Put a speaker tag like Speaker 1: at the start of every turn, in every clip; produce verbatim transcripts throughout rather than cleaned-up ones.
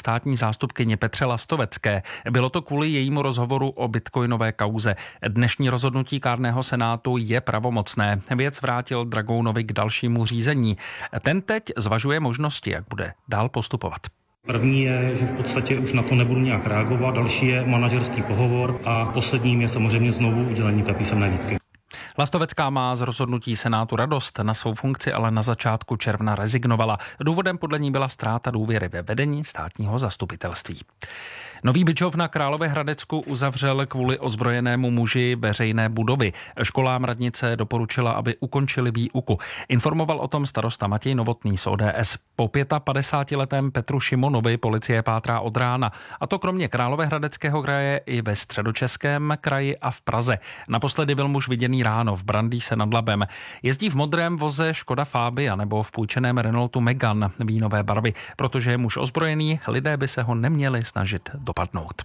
Speaker 1: státní zástupkyni Petře Lastovecké. Bylo to kvůli jejímu rozhovoru o bitcoinové kauze. Dnešní rozhodnutí kárného senátu je pravomocné. Věc vrátil Dragounovi k dalšímu řízení. Ten teď zvažuje možnosti, jak bude dál postupovat.
Speaker 2: První je, že v podstatě už na to nebudu nějak reagovat, další je manažerský pohovor a posledním je samozřejmě znovu udělení té písemné výtky.
Speaker 1: Lastovecká má z rozhodnutí senátu radost, na svou funkci ale na začátku června rezignovala. Důvodem podle ní byla ztráta důvěry ve vedení státního zastupitelství. Nový Byčov na Královéhradecku uzavřel kvůli ozbrojenému muži veřejné budovy. Školám radnice doporučila, aby ukončili výuku. Informoval o tom starosta Matěj Novotný z O D S. Po padesátipětiletém Petru Šimonovi policie pátrá od rána. A to kromě Královéhradeckého kraje i ve Středočeském kraji a v Praze. Naposledy byl muž viděný ráno v Brandýse nad Labem. Jezdí v modrém voze Škoda Fabia nebo v půjčeném Renaultu Megane vínové barvy. Protože je muž ozbrojený, lidé by se ho neměli snažit dopadnout.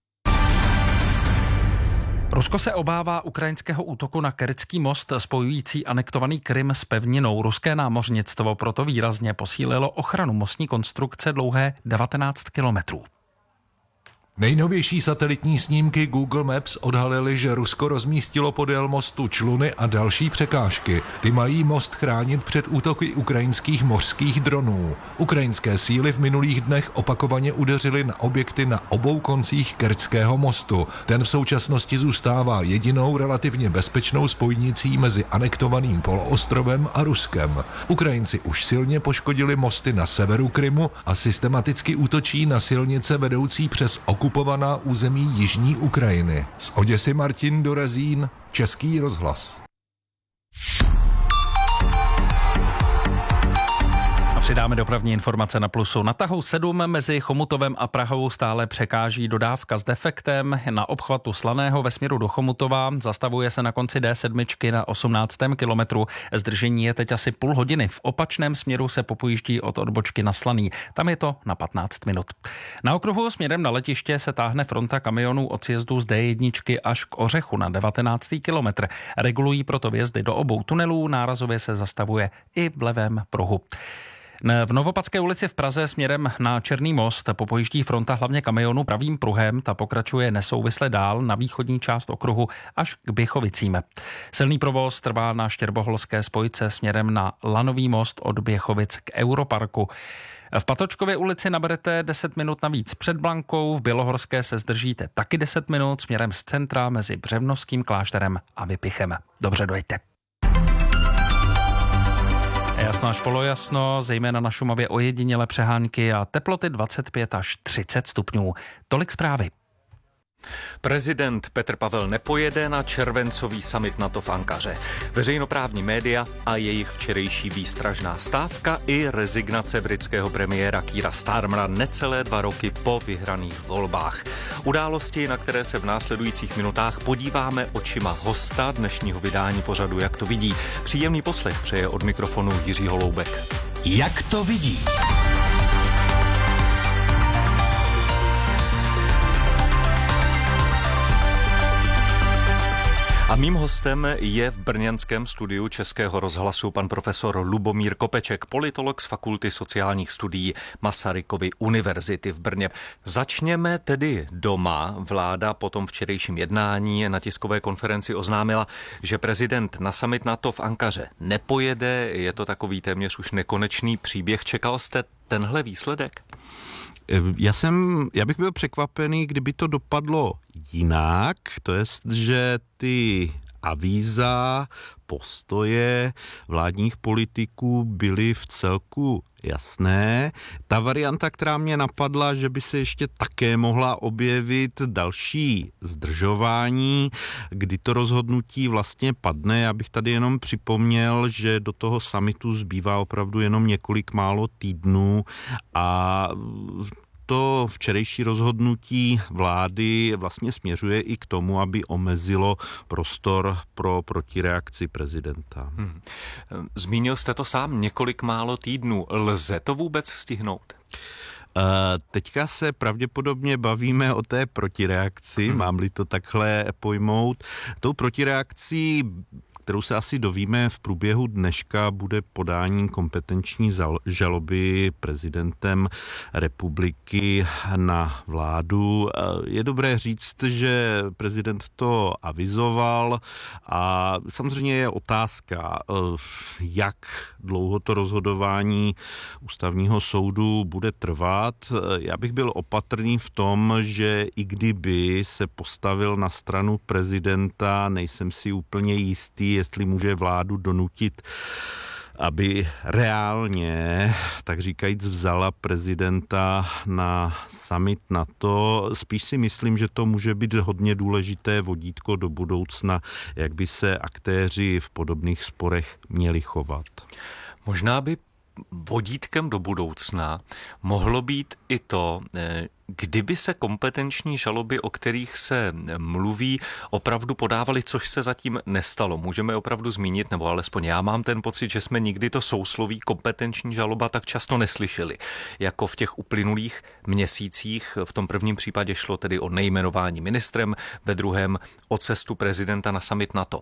Speaker 1: Rusko se obává ukrajinského útoku na Kerčský most spojující anektovaný Krym s pevninou. Ruské námořnictvo proto výrazně posílilo ochranu mostní konstrukce dlouhé devatenáct kilometrů.
Speaker 3: Nejnovější satelitní snímky Google Maps odhalily, že Rusko rozmístilo podél mostu čluny a další překážky. Ty mají most chránit před útoky ukrajinských mořských dronů. Ukrajinské síly v minulých dnech opakovaně udeřily na objekty na obou koncích Kerčského mostu. Ten v současnosti zůstává jedinou relativně bezpečnou spojnicí mezi anektovaným poloostrovem a Ruskem. Ukrajinci už silně poškodili mosty na severu Krymu a systematicky útočí na silnice vedoucí přes okupovaný okupovaná území jižní Ukrajiny. Z Oděsy Martin Dorazín, Český rozhlas.
Speaker 1: Přidáme dopravní informace na Plusu. Na tahu sedm mezi Chomutovem a Prahou stále překáží dodávka s defektem. Na obchvatu Slaného ve směru do Chomutova zastavuje se na konci D sedm na osmnáctém kilometru. Zdržení je teď asi půl hodiny. V opačném směru se popojíždí od odbočky na Slaný. Tam je to na patnáct minut. Na okruhu směrem na letiště se táhne fronta kamionů od sjezdu z D jedna až k Ořechu na devatenáctý kilometr. Regulují proto vjezdy do obou tunelů, nárazově se zastavuje i v levém pruhu. V Novopadské ulici v Praze směrem na Černý most popojíždí fronta hlavně kamionů pravým pruhem, ta pokračuje nesouvisle dál na východní část okruhu až k Běchovicím. Silný provoz trvá na Štěrboholské spojce směrem na Lanový most od Běchovic k Europarku. V Patočkově ulici naberete deset minut navíc před Blankou, v Bělohorské se zdržíte taky deset minut směrem z centra mezi Břevnovským klášterem a Vypichem. Dobře dojďte. Jasno až polojasno, zejména na Šumavě ojedinělé přehánky a teploty dvacet pět až třicet stupňů. Tolik zprávy.
Speaker 4: Prezident Petr Pavel nepojede na červencový summit NATO v Ankaře. Veřejnoprávní média a jejich včerejší výstražná stávka i rezignace britského premiéra Keira Starmera necelé dva roky po vyhraných volbách. Události, na které se v následujících minutách podíváme očima hosta dnešního vydání pořadu Jak to vidí. Příjemný poslech přeje od mikrofonu Jiří Holoubek.
Speaker 5: Jak to vidí?
Speaker 4: A mým hostem je v brněnském studiu Českého rozhlasu pan profesor Lubomír Kopeček, politolog z Fakulty sociálních studií Masarykovy univerzity v Brně. Začněme tedy doma. Vláda po tom včerejším jednání na tiskové konferenci oznámila, že prezident na summit NATO v Ankaře nepojede. Je to takový téměř už nekonečný příběh. Čekal jste tenhle výsledek?
Speaker 6: Já jsem, já bych byl překvapený, kdyby to dopadlo jinak, to jest, že ty avíza, postoje vládních politiků byly v celku jasné. Ta varianta, která mě napadla, že by se ještě také mohla objevit další zdržování, kdy to rozhodnutí vlastně padne. Já bych tady jenom připomněl, že do toho summitu zbývá opravdu jenom několik málo týdnů a to včerejší rozhodnutí vlády vlastně směřuje i k tomu, aby omezilo prostor pro protireakci prezidenta. Hmm.
Speaker 4: Zmínil jste to sám, několik málo týdnů. Lze to vůbec stihnout?
Speaker 6: Uh, teďka se pravděpodobně bavíme o té protireakci, hmm. mám-li to takhle pojmout. Tou protireakcí kterou se asi dovíme v průběhu dneška, bude podání kompetenční žaloby prezidentem republiky na vládu. Je dobré říct, že prezident to avizoval a samozřejmě je otázka, jak dlouho to rozhodování ústavního soudu bude trvat. Já bych byl opatrný v tom, že i kdyby se postavil na stranu prezidenta, nejsem si úplně jistý, jestli může vládu donutit, aby reálně, tak říkajíc, vzala prezidenta na summit NATO. Spíš si myslím, že to může být hodně důležité vodítko do budoucna, jak by se aktéři v podobných sporech měli chovat.
Speaker 4: Možná by vodítkem do budoucna mohlo být i to, kdyby se kompetenční žaloby, o kterých se mluví, opravdu podávaly, což se zatím nestalo. Můžeme opravdu zmínit, nebo alespoň já mám ten pocit, že jsme nikdy to sousloví kompetenční žaloba tak často neslyšeli, jako v těch uplynulých měsících. V tom prvním případě šlo tedy o nejmenování ministrem, ve druhém o cestu prezidenta na summit NATO.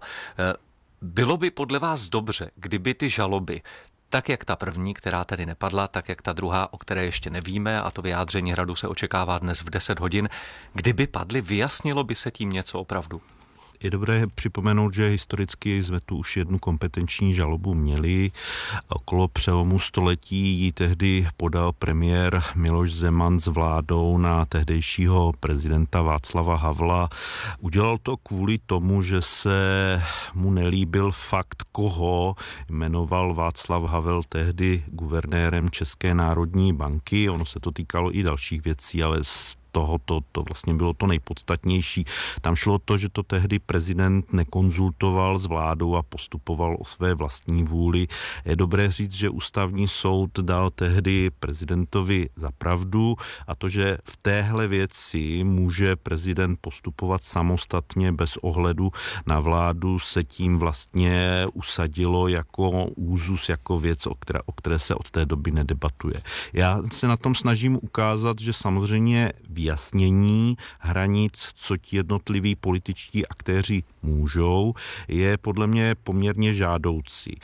Speaker 4: Bylo by podle vás dobře, kdyby ty žaloby, tak jak ta první, která tedy nepadla, tak jak ta druhá, o které ještě nevíme, a to vyjádření Hradu se očekává dnes v deset hodin, kdyby padly, vyjasnilo by se tím něco opravdu?
Speaker 6: Je dobré připomenout, že historicky jsme tu už jednu kompetenční žalobu měli. Okolo přelomu století ji tehdy podal premiér Miloš Zeman s vládou na tehdejšího prezidenta Václava Havla. Udělal to kvůli tomu, že se mu nelíbil fakt, koho jmenoval Václav Havel tehdy guvernérem České národní banky. Ono se to týkalo i dalších věcí, ale tohoto, to vlastně bylo to nejpodstatnější. Tam šlo o to, že to tehdy prezident nekonzultoval s vládou a postupoval o své vlastní vůli. Je dobré říct, že ústavní soud dal tehdy prezidentovi za pravdu a to, že v téhle věci může prezident postupovat samostatně bez ohledu na vládu, se tím vlastně usadilo jako úzus, jako věc, o které, o které se od té doby nedebatuje. Já se na tom snažím ukázat, že samozřejmě vyjasnění hranic, co ti jednotliví političtí aktéři můžou, je podle mě poměrně žádoucí.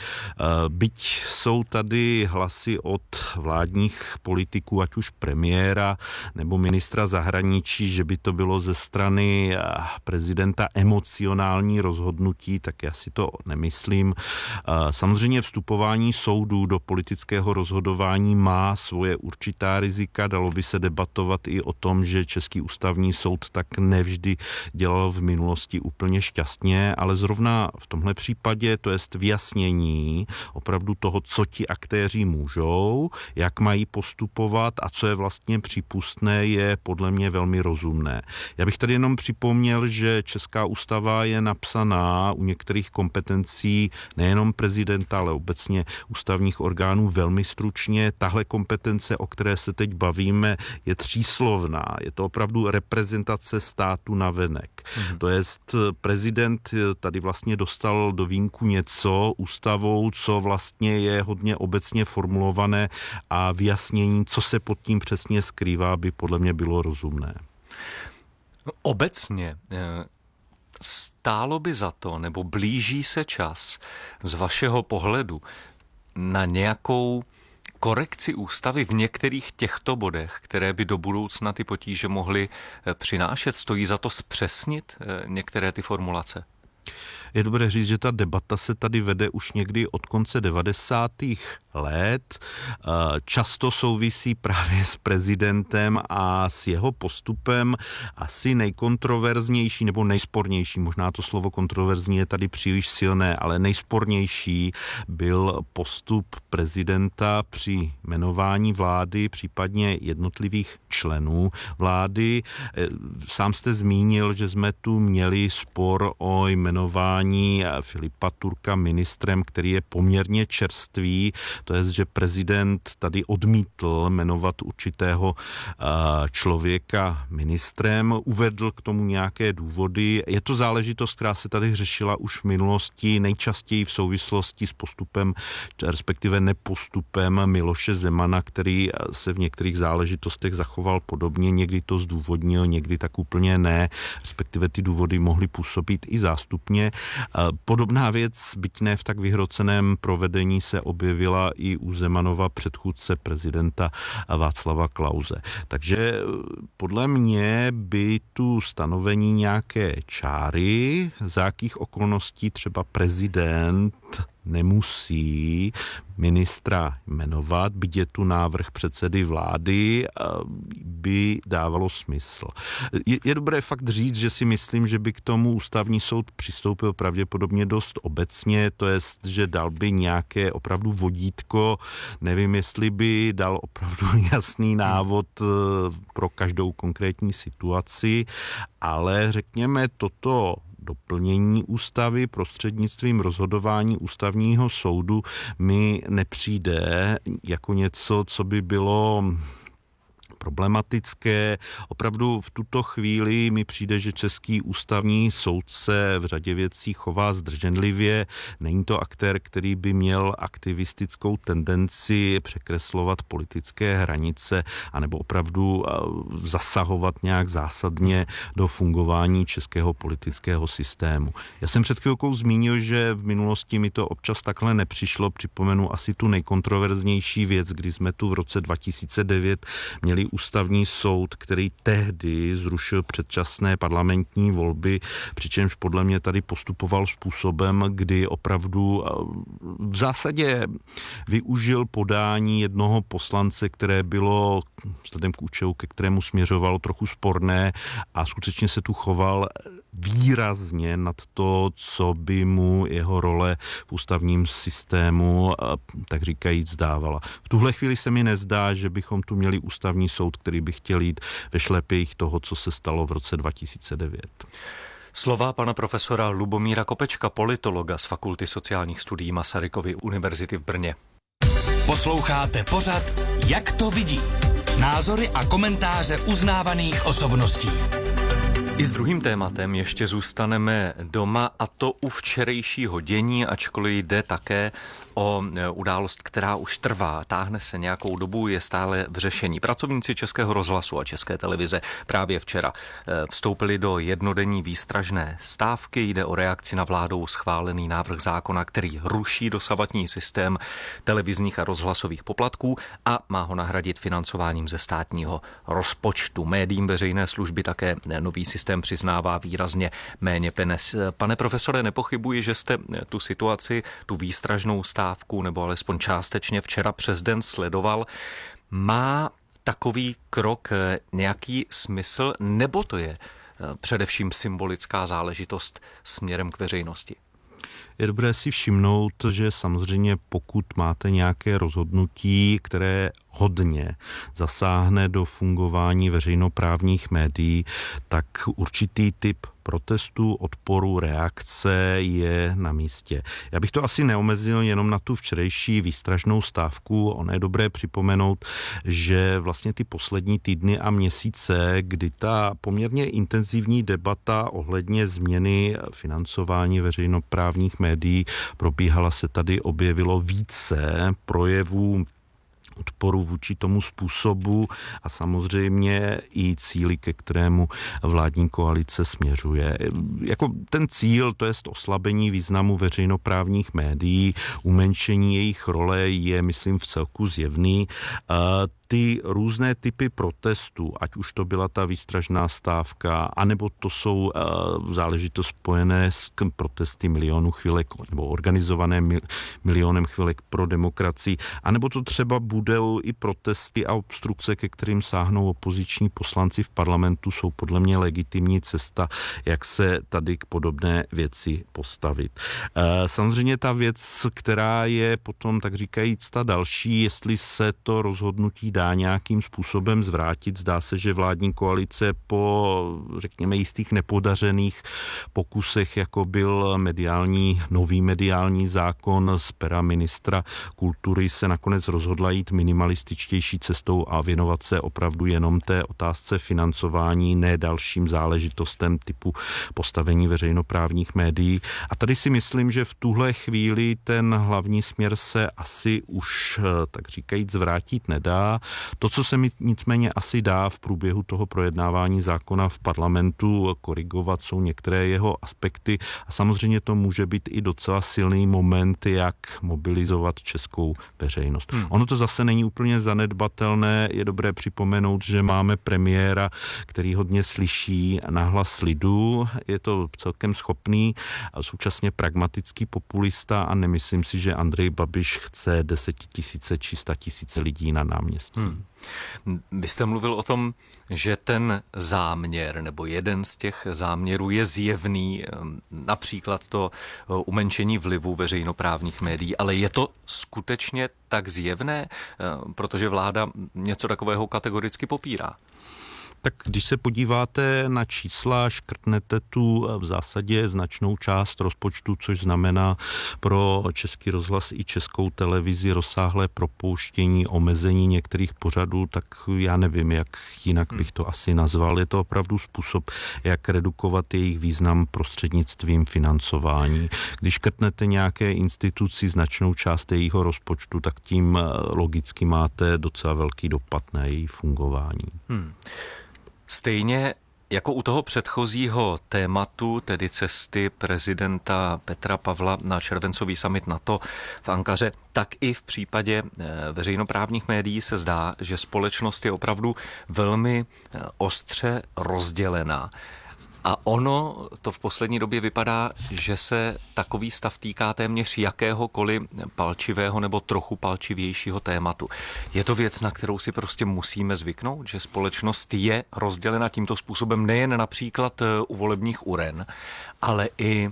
Speaker 6: Byť jsou tady hlasy od vládních politiků, ať už premiéra nebo ministra zahraničí, že by to bylo ze strany prezidenta emocionální rozhodnutí, tak já si to nemyslím. Samozřejmě vstupování soudů do politického rozhodování má svoje určitá rizika, dalo by se debatovat i o tom, že Český ústavní soud tak nevždy dělal v minulosti úplně šťastně, ale zrovna v tomhle případě, to jest vyjasnění opravdu toho, co ti aktéři můžou, jak mají postupovat a co je vlastně přípustné, je podle mě velmi rozumné. Já bych tady jenom připomněl, že Česká ústava je napsaná u některých kompetencí nejenom prezidenta, ale obecně ústavních orgánů velmi stručně. Tahle kompetence, o které se teď bavíme, je tříslovná. Je to opravdu reprezentace státu navenek. Mm. To jest prezident tady vlastně dostal do vínku něco ústavou, co vlastně je hodně obecně formulované a vyjasnění, co se pod tím přesně skrývá, by podle mě bylo rozumné.
Speaker 4: Obecně stálo by za to, nebo blíží se čas z vašeho pohledu na nějakou korekci ústavy v některých těchto bodech, které by do budoucna ty potíže mohly přinášet? Stojí za to zpřesnit některé ty formulace?
Speaker 6: Je dobré říct, že ta debata se tady vede už někdy od konce devadesátých let. Často souvisí právě s prezidentem a s jeho postupem. Asi nejkontroverznější nebo nejspornější, možná to slovo kontroverzní je tady příliš silné, ale nejspornější byl postup prezidenta při jmenování vlády, případně jednotlivých členů vlády. Sám jste zmínil, že jsme tu měli spor o jmenování Filipa Turka ministrem, který je poměrně čerstvý. To je, že prezident tady odmítl jmenovat určitého člověka ministrem, uvedl k tomu nějaké důvody. Je to záležitost, která se tady řešila už v minulosti, nejčastěji v souvislosti s postupem, respektive nepostupem Miloše Zemana, který se v některých záležitostech zachoval podobně. Někdy to zdůvodnil, někdy tak úplně ne, respektive ty důvody mohly působit i zástupně. postupně. Podobná věc, byť ne v tak vyhroceném provedení, se objevila i u Zemanova předchůdce prezidenta Václava Klause. Takže podle mě by tu stanovení nějaké čáry, za jakých okolností třeba prezident nemusí ministra jmenovat, byť je tu návrh předsedy vlády, by dávalo smysl. Je, je dobré fakt říct, že si myslím, že by k tomu ústavní soud přistoupil pravděpodobně dost obecně, to jest, že dal by nějaké opravdu vodítko, nevím, jestli by dal opravdu jasný návod pro každou konkrétní situaci, ale řekněme toto doplnění ústavy prostřednictvím rozhodování ústavního soudu mi nepřijde jako něco, co by bylo problematické. Opravdu v tuto chvíli mi přijde, že český ústavní soudce v řadě věcí chová zdrženlivě. Není to aktér, který by měl aktivistickou tendenci překreslovat politické hranice anebo opravdu zasahovat nějak zásadně do fungování českého politického systému. Já jsem před chvilkou zmínil, že v minulosti mi to občas takhle nepřišlo. Připomenu asi tu nejkontroverznější věc, kdy jsme tu v roce dva tisíce devět měli ústavní soud, který tehdy zrušil předčasné parlamentní volby, přičemž podle mě tady postupoval způsobem, kdy opravdu v zásadě využil podání jednoho poslance, které bylo vzhledem k účelu, ke kterému směřovalo, trochu sporné a skutečně se tu choval výrazně nad to, co by mu jeho role v ústavním systému, tak říkajíc, dávala. V tuhle chvíli se mi nezdá, že bychom tu měli ústavní soud, který by chtěl jít ve šlepějích toho, co se stalo v roce dva tisíce devět.
Speaker 4: Slova pana profesora Lubomíra Kopečka, politologa z Fakulty sociálních studií Masarykovy univerzity v Brně.
Speaker 5: Posloucháte pořad Jak to vidí? Názory a komentáře uznávaných osobností.
Speaker 4: I s druhým tématem ještě zůstaneme doma, a to u včerejšího dění, ačkoliv jde také o událost, která už trvá, táhne se nějakou dobu, je stále v řešení. Pracovníci Českého rozhlasu a České televize právě včera vstoupili do jednodenní výstražné stávky. Jde o reakci na vládou schválený návrh zákona, který ruší dosavadní systém televizních a rozhlasových poplatků a má ho nahradit financováním ze státního rozpočtu. Médiím veřejné služby také nový systém Systém přiznává výrazně méně peněz. Pane profesore, nepochybuji, že jste tu situaci, tu výstražnou stávku, nebo alespoň částečně včera přes den sledoval. Má takový krok nějaký smysl, nebo to je především symbolická záležitost směrem k veřejnosti?
Speaker 6: Je dobré si všimnout, že samozřejmě pokud máte nějaké rozhodnutí, které hodně zasáhne do fungování veřejnoprávních médií, tak určitý typ protestu, odporu, reakce je na místě. Já bych to asi neomezil jenom na tu včerejší výstražnou stávku. Ono je dobré připomenout, že vlastně ty poslední týdny a měsíce, kdy ta poměrně intenzivní debata ohledně změny financování veřejnoprávních médií probíhala, se tady objevilo více projevů odporu vůči tomu způsobu a samozřejmě i cíli, ke kterému vládní koalice směřuje. Jako ten cíl, to je oslabení významu veřejnoprávních médií, umenšení jejich role je, myslím, v celku zjevný. Ty různé typy protestů, ať už to byla ta výstražná stávka, anebo to jsou uh, záležitosti spojené s protesty milionů chvilek, nebo organizované mil, milionem chvilek pro demokracii, anebo to třeba budou i protesty a obstrukce, ke kterým sáhnou opoziční poslanci v parlamentu, jsou podle mě legitimní cesta, jak se tady k podobné věci postavit. Uh, samozřejmě ta věc, která je potom, tak říkajíc, ta další, jestli se to rozhodnutí dá nějakým způsobem zvrátit. Zdá se, že vládní koalice po, řekněme, jistých nepodařených pokusech, jako byl mediální, nový mediální zákon z pera ministra kultury, se nakonec rozhodla jít minimalističtější cestou a věnovat se opravdu jenom té otázce financování, ne dalším záležitostem typu postavení veřejnoprávních médií. A tady si myslím, že v tuhle chvíli ten hlavní směr se asi už, tak říkajíc, zvrátit nedá. To, co se mi nicméně asi dá v průběhu toho projednávání zákona v parlamentu korigovat, jsou některé jeho aspekty a samozřejmě to může být i docela silný moment, jak mobilizovat českou veřejnost. Hmm. Ono to zase není úplně zanedbatelné, je dobré připomenout, že máme premiéra, který hodně slyší na hlas lidu, je to celkem schopný a současně pragmatický populista a nemyslím si, že Andrej Babiš chce desetitisíce či statisíce lidí na náměstí. Hmm.
Speaker 4: Vy jste mluvil o tom, že ten záměr nebo jeden z těch záměrů je zjevný, například to umenšení vlivu veřejnoprávních médií, ale je to skutečně tak zjevné, protože vláda něco takového kategoricky popírá?
Speaker 6: Tak když se podíváte na čísla, škrtnete tu v zásadě značnou část rozpočtu, což znamená pro Český rozhlas i Českou televizi rozsáhlé propouštění, omezení některých pořadů, tak já nevím, jak jinak bych to asi nazval. Je to opravdu způsob, jak redukovat jejich význam prostřednictvím financování. Když škrtnete nějaké instituci značnou část jejího rozpočtu, tak tím logicky máte docela velký dopad na její fungování. Hmm.
Speaker 4: Stejně jako u toho předchozího tématu, tedy cesty prezidenta Petra Pavla na červencový summit NATO v Ankaře, tak i v případě veřejnoprávních médií se zdá, že společnost je opravdu velmi ostře rozdělená. A ono to v poslední době vypadá, že se takový stav týká téměř jakéhokoliv palčivého nebo trochu palčivějšího tématu. Je to věc, na kterou si prostě musíme zvyknout, že společnost je rozdělena tímto způsobem nejen například u volebních uren, ale i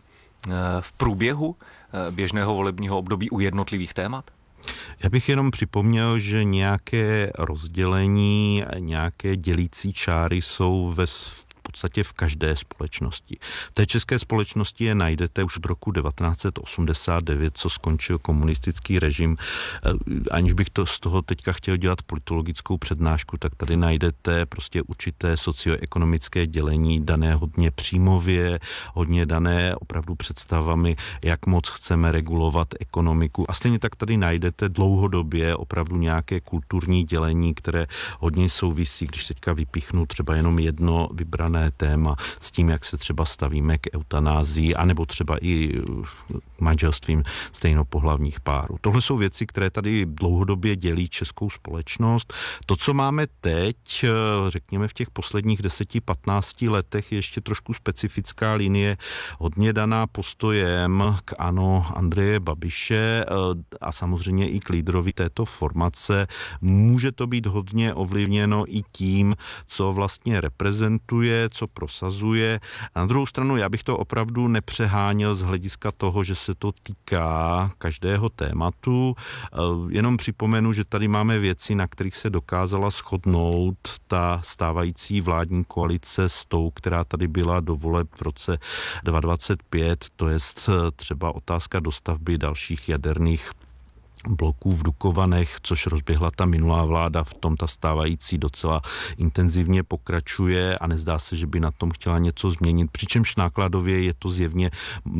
Speaker 4: v průběhu běžného volebního období u jednotlivých témat?
Speaker 6: Já bych jenom připomněl, že nějaké rozdělení, nějaké dělící čáry jsou ve v podstatě v každé společnosti. V té české společnosti je najdete už od roku devatenáct set osmdesát devět, co skončil komunistický režim. Aniž bych to z toho teďka chtěl dělat politologickou přednášku, tak tady najdete prostě určité socioekonomické dělení, dané hodně příjmově, hodně dané opravdu představami, jak moc chceme regulovat ekonomiku. A stejně tak tady najdete dlouhodobě opravdu nějaké kulturní dělení, které hodně souvisí, když teďka vypíchnu třeba jenom jedno vybrané téma s tím, jak se třeba stavíme k eutanázii, anebo třeba i manželstvím stejnopohlavních párů. Tohle jsou věci, které tady dlouhodobě dělí českou společnost. To, co máme teď, řekněme v těch posledních deseti patnácti letech, je ještě trošku specifická linie, hodně daná postojem k ANO Andreje Babiše a samozřejmě i k lídrovi této formace. Může to být hodně ovlivněno i tím, co vlastně reprezentuje, co prosazuje. Na druhou stranu já bych to opravdu nepřeháněl z hlediska toho, že se to týká každého tématu. Jenom připomenu, že tady máme věci, na kterých se dokázala shodnout ta stávající vládní koalice s tou, která tady byla do voleb v roce dva tisíce dvacet pět, to je třeba otázka dostavby dalších jaderných bloků v Dukovanech, což rozběhla ta minulá vláda, v tom ta stávající docela intenzivně pokračuje a nezdá se, že by na tom chtěla něco změnit. Přičemž nákladově je to zjevně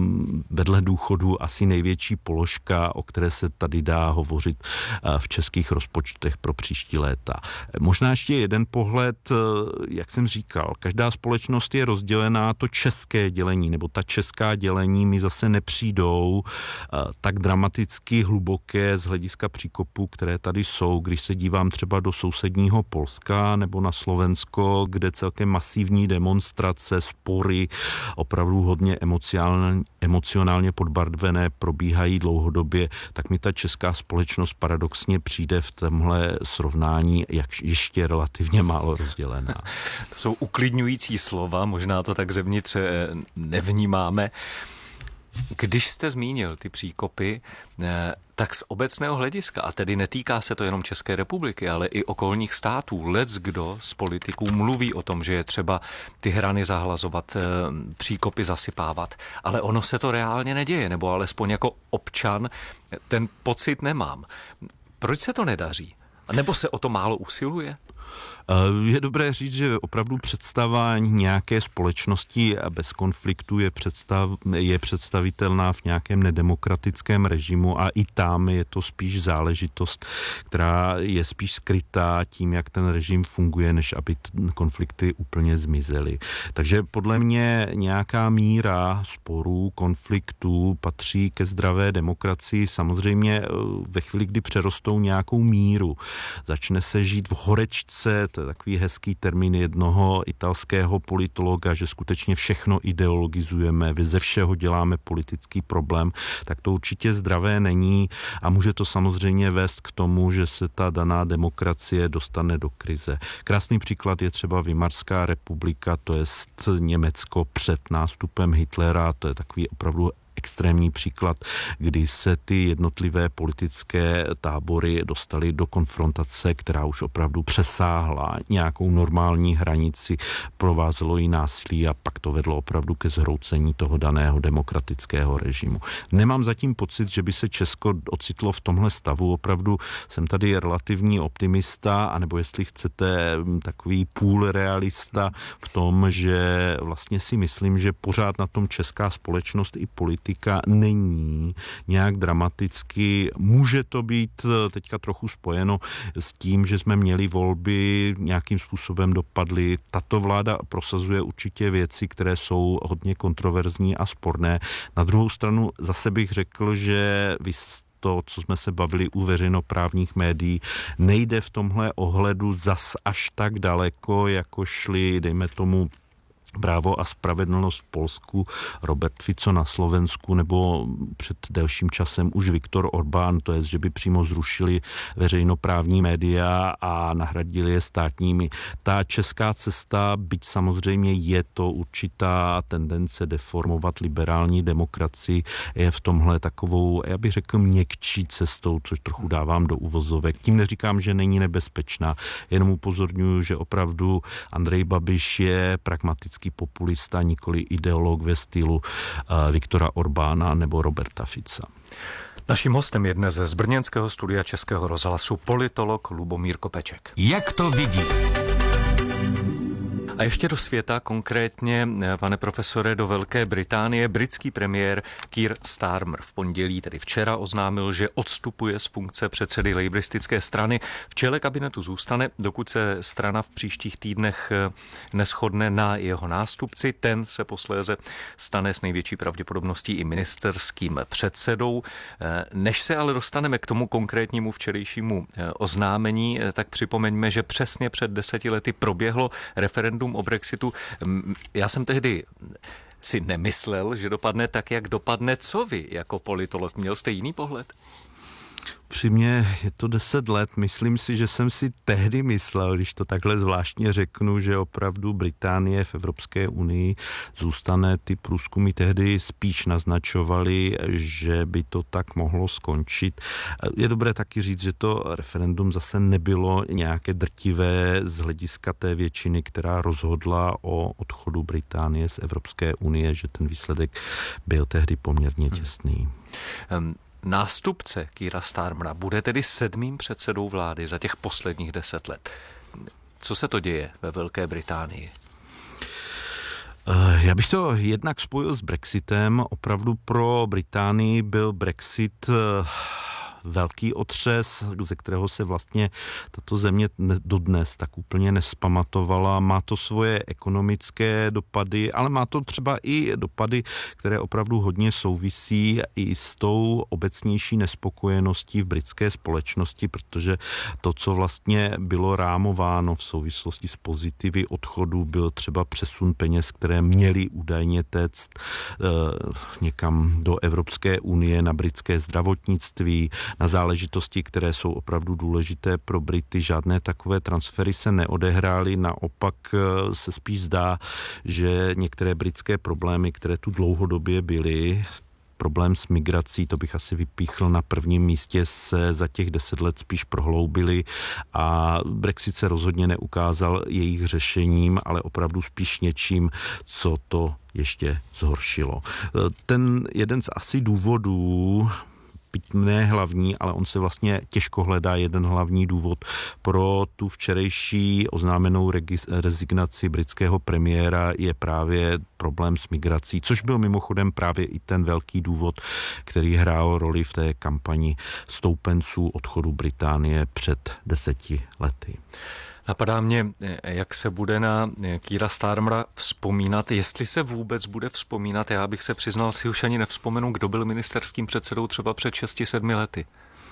Speaker 6: vedle důchodu asi největší položka, o které se tady dá hovořit v českých rozpočtech pro příští léta. Možná ještě jeden pohled, jak jsem říkal, každá společnost je rozdělená, to české dělení nebo ta česká dělení mi zase nepřijdou tak dramaticky hluboké z hlediska příkopů, které tady jsou, když se dívám třeba do sousedního Polska nebo na Slovensko, kde celkem masivní demonstrace, spory, opravdu hodně emocionálně, emocionálně podbarvené probíhají dlouhodobě, tak mi ta česká společnost paradoxně přijde v tomhle srovnání jak ještě relativně málo rozdělená.
Speaker 4: To jsou uklidňující slova, možná to tak zevnitř nevnímáme. Když jste zmínil ty příkopy, tak z obecného hlediska, a tedy netýká se to jenom České republiky, ale i okolních států, leckdo z politiků mluví o tom, že je třeba ty hrany zahlazovat, příkopy zasypávat, ale ono se to reálně neděje, nebo alespoň jako občan ten pocit nemám. Proč se to nedaří? Nebo se o to málo usiluje?
Speaker 6: Je dobré říct, že opravdu představa nějaké společnosti bez konfliktu je, představ, je představitelná v nějakém nedemokratickém režimu a i tam je to spíš záležitost, která je spíš skrytá tím, jak ten režim funguje, než aby konflikty úplně zmizely. Takže podle mě nějaká míra sporů, konfliktů patří ke zdravé demokracii. Samozřejmě ve chvíli, kdy přerostou nějakou míru, začne se žít v horečce, to je takový hezký termín jednoho italského politologa, že skutečně všechno ideologizujeme, ze všeho děláme politický problém, tak to určitě zdravé není a může to samozřejmě vést k tomu, že se ta daná demokracie dostane do krize. Krásný příklad je třeba Weimarská republika, to je Německo před nástupem Hitlera, to je takový opravdu extrémní příklad, kdy se ty jednotlivé politické tábory dostaly do konfrontace, která už opravdu přesáhla nějakou normální hranici, provázelo jí násilí a pak to vedlo opravdu ke zhroucení toho daného demokratického režimu. Nemám zatím pocit, že by se Česko ocitlo v tomhle stavu. Opravdu jsem tady relativní optimista, anebo jestli chcete takový půl realista v tom, že vlastně si myslím, že pořád na tom česká společnost i politika není nějak dramaticky. Může to být teďka trochu spojeno s tím, že jsme měli volby, nějakým způsobem dopadly. Tato vláda prosazuje určitě věci, které jsou hodně kontroverzní a sporné. Na druhou stranu zase bych řekl, že vy to, co jsme se bavili u veřejnoprávních médií, nejde v tomhle ohledu zas až tak daleko, jako šli, dejme tomu, Právo a spravedlnost v Polsku, Robert Fico na Slovensku nebo před delším časem už Viktor Orbán, to je, že by přímo zrušili veřejnoprávní média a nahradili je státními. Ta česká cesta, byť samozřejmě je to určitá tendence deformovat liberální demokracii, je v tomhle takovou, já bych řekl, měkčí cestou, což trochu dávám do uvozovek. Tím neříkám, že není nebezpečná, jenom upozorňuji, že opravdu Andrej Babiš je pragmatický populista, nikoli ideolog ve stylu uh, Viktora Orbána nebo Roberta Fica.
Speaker 4: Naším hostem je dnes z brněnského studia Českého rozhlasu politolog Lubomír Kopeček.
Speaker 5: Jak to vidí?
Speaker 4: A ještě do světa, konkrétně, pane profesore, do Velké Británie. Britský premiér Keir Starmer v pondělí, tedy včera, oznámil, že odstupuje z funkce předsedy lejbristické strany. V čele kabinetu zůstane, dokud se strana v příštích týdnech neshodne na jeho nástupci. Ten se posléze stane s největší pravděpodobností i ministerským předsedou. Než se ale dostaneme k tomu konkrétnímu včerejšímu oznámení, tak připomeňme, že přesně před deseti lety proběhlo referendum o Brexitu. Já jsem tehdy si nemyslel, že dopadne tak, jak dopadne. Co vy jako politolog? Měl jste jiný pohled?
Speaker 6: Při mě je to deset let. Myslím si, že jsem si tehdy myslel, když to takhle zvláštně řeknu, že opravdu Británie v Evropské unii zůstane. Ty průzkumy tehdy spíš naznačovaly, že by to tak mohlo skončit. Je dobré taky říct, že to referendum zase nebylo nějaké drtivé z hlediska té většiny, která rozhodla o odchodu Británie z Evropské unie, že ten výsledek byl tehdy poměrně těsný.
Speaker 4: Hmm. Nástupce Keira Starmera bude tedy sedmým předsedou vlády za těch posledních deset let. Co se to děje ve Velké Británii?
Speaker 6: Já bych to jednak spojil s Brexitem. Opravdu pro Británii byl Brexit velký otřes, ze kterého se vlastně tato země dodnes tak úplně nespamatovala. Má to svoje ekonomické dopady, ale má to třeba i dopady, které opravdu hodně souvisí i s tou obecnější nespokojeností v britské společnosti, protože to, co vlastně bylo rámováno v souvislosti s pozitivy odchodu, byl třeba přesun peněz, které měly údajně téct eh, někam do Evropské unie na britské zdravotnictví, na záležitosti, které jsou opravdu důležité pro Brity. Žádné takové transfery se neodehrály, naopak se spíš zdá, že některé britské problémy, které tu dlouhodobě byly, problém s migrací, to bych asi vypíchl na prvním místě, se za těch deset let spíš prohloubily a Brexit se rozhodně neukázal jejich řešením, ale opravdu spíš něčím, co to ještě zhoršilo. Ten jeden z asi důvodů, byť ne hlavní, ale on se vlastně těžko hledá jeden hlavní důvod pro tu včerejší oznámenou rezignaci britského premiéra je právě problém s migrací, což byl mimochodem právě i ten velký důvod, který hrál roli v té kampani stoupenců odchodu Británie před deseti lety.
Speaker 4: Napadá mě, jak se bude na Keira Starmera vzpomínat, jestli se vůbec bude vzpomínat. Já bych se přiznal, si už ani nevzpomenu, kdo byl ministerským předsedou třeba před šesti sedmi lety.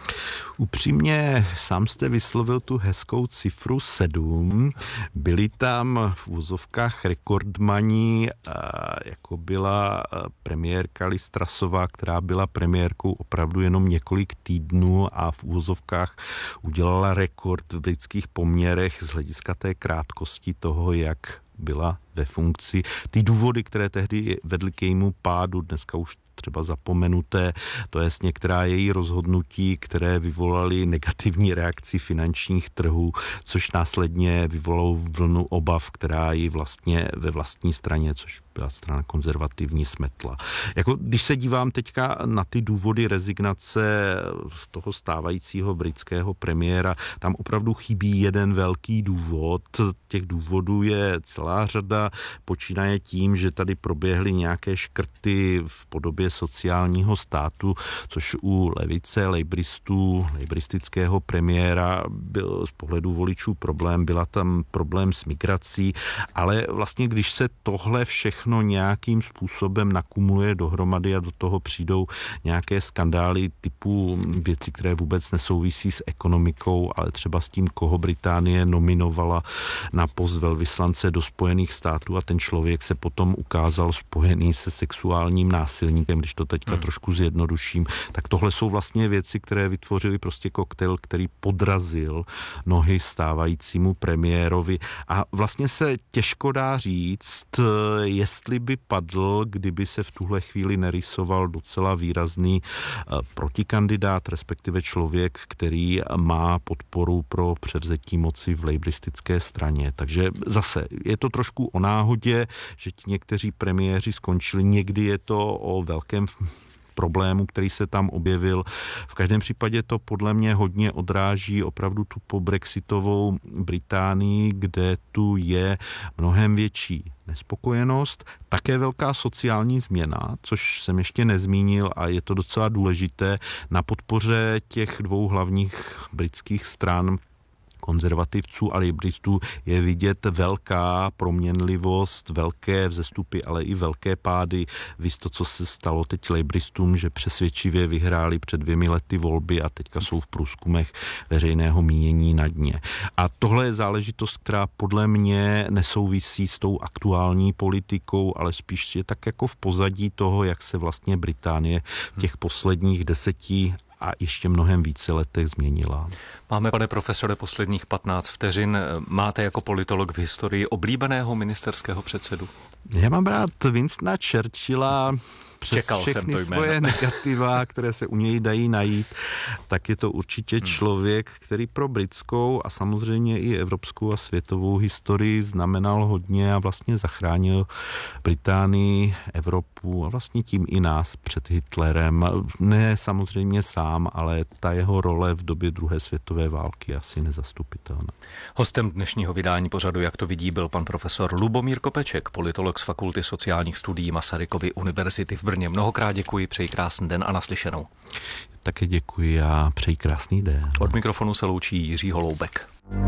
Speaker 6: Upřímně, sám jste vyslovil tu hezkou cifru sedm. Byli tam v úzovkách rekordmani, jako byla premiérka Liz Trussová, která byla premiérkou opravdu jenom několik týdnů a v úzovkách udělala rekord v britských poměrech z hlediska té krátkosti toho, jak byla ve funkci. Ty důvody, které tehdy vedly k jejímu pádu, dneska už třeba zapomenuté, to je některá její rozhodnutí, které vyvolaly negativní reakci finančních trhů, což následně vyvolalo vlnu obav, která ji vlastně ve vlastní straně, což byla strana konzervativní, smetla. Jako, když se dívám teďka na ty důvody rezignace z toho stávajícího britského premiéra, tam opravdu chybí jeden velký důvod. Těch důvodů je celá řada, počínaje tím, že tady proběhly nějaké škrty v podobě sociálního státu, což u levice, lejbristů, lejbristického premiéra byl z pohledu voličů problém, byla tam problém s migrací, ale vlastně když se tohle všechno nějakým způsobem nakumuluje dohromady a do toho přijdou nějaké skandály typu věcí, které vůbec nesouvisí s ekonomikou, ale třeba s tím, koho Británie nominovala na post velvyslance do Spojených států a ten člověk se potom ukázal spojený se sexuálním násilníkem, když to teďka hmm. trošku zjednoduším, tak tohle jsou vlastně věci, které vytvořily prostě koktejl, který podrazil nohy stávajícímu premiérovi a vlastně se těžko dá říct, jestli by padl, kdyby se v tuhle chvíli nerysoval docela výrazný protikandidát, respektive člověk, který má podporu pro převzetí moci v lejbristické straně. Takže zase je to trošku o náhodě, že ti někteří premiéři skončili, někdy je to o velkém problému, který se tam objevil. V každém případě to podle mě hodně odráží opravdu tu pobrexitovou Británii, kde tu je mnohem větší nespokojenost, také velká sociální změna, což jsem ještě nezmínil a je to docela důležité na podpoře těch dvou hlavních britských stran, konzervativců a lejbristů je vidět velká proměnlivost, velké vzestupy, ale i velké pády. Víš to, co se stalo teď lejbristům, že přesvědčivě vyhráli před dvěmi lety volby a teďka jsou v průzkumech veřejného mínění na dně. A tohle je záležitost, která podle mě nesouvisí s tou aktuální politikou, ale spíš je tak jako v pozadí toho, jak se vlastně Británie v těch posledních deseti a ještě mnohem více letech změnila.
Speaker 4: Máme, pane profesore, posledních patnáct vteřin. Máte jako politolog v historii oblíbeného ministerského předsedu?
Speaker 6: Já mám rád Winstona Churchilla. Přes
Speaker 4: Čekal
Speaker 6: všechny
Speaker 4: jsem to
Speaker 6: svoje negativa, které se u něj dají najít, tak je to určitě člověk, který pro britskou a samozřejmě i evropskou a světovou historii znamenal hodně a vlastně zachránil Británii, Evropu a vlastně tím i nás před Hitlerem. Ne samozřejmě sám, ale ta jeho role v době druhé světové války je asi nezastupitelná.
Speaker 4: Hostem dnešního vydání pořadu Jak to vidí byl pan profesor Lubomír Kopeček, politolog z Fakulty sociálních studií Masarykovy univerzity v Brně. Mnohokrát děkuji, přeji krásný den a naslyšenou.
Speaker 6: Také děkuji a přeji krásný den.
Speaker 4: Od mikrofonu se loučí Jiří Holoubek.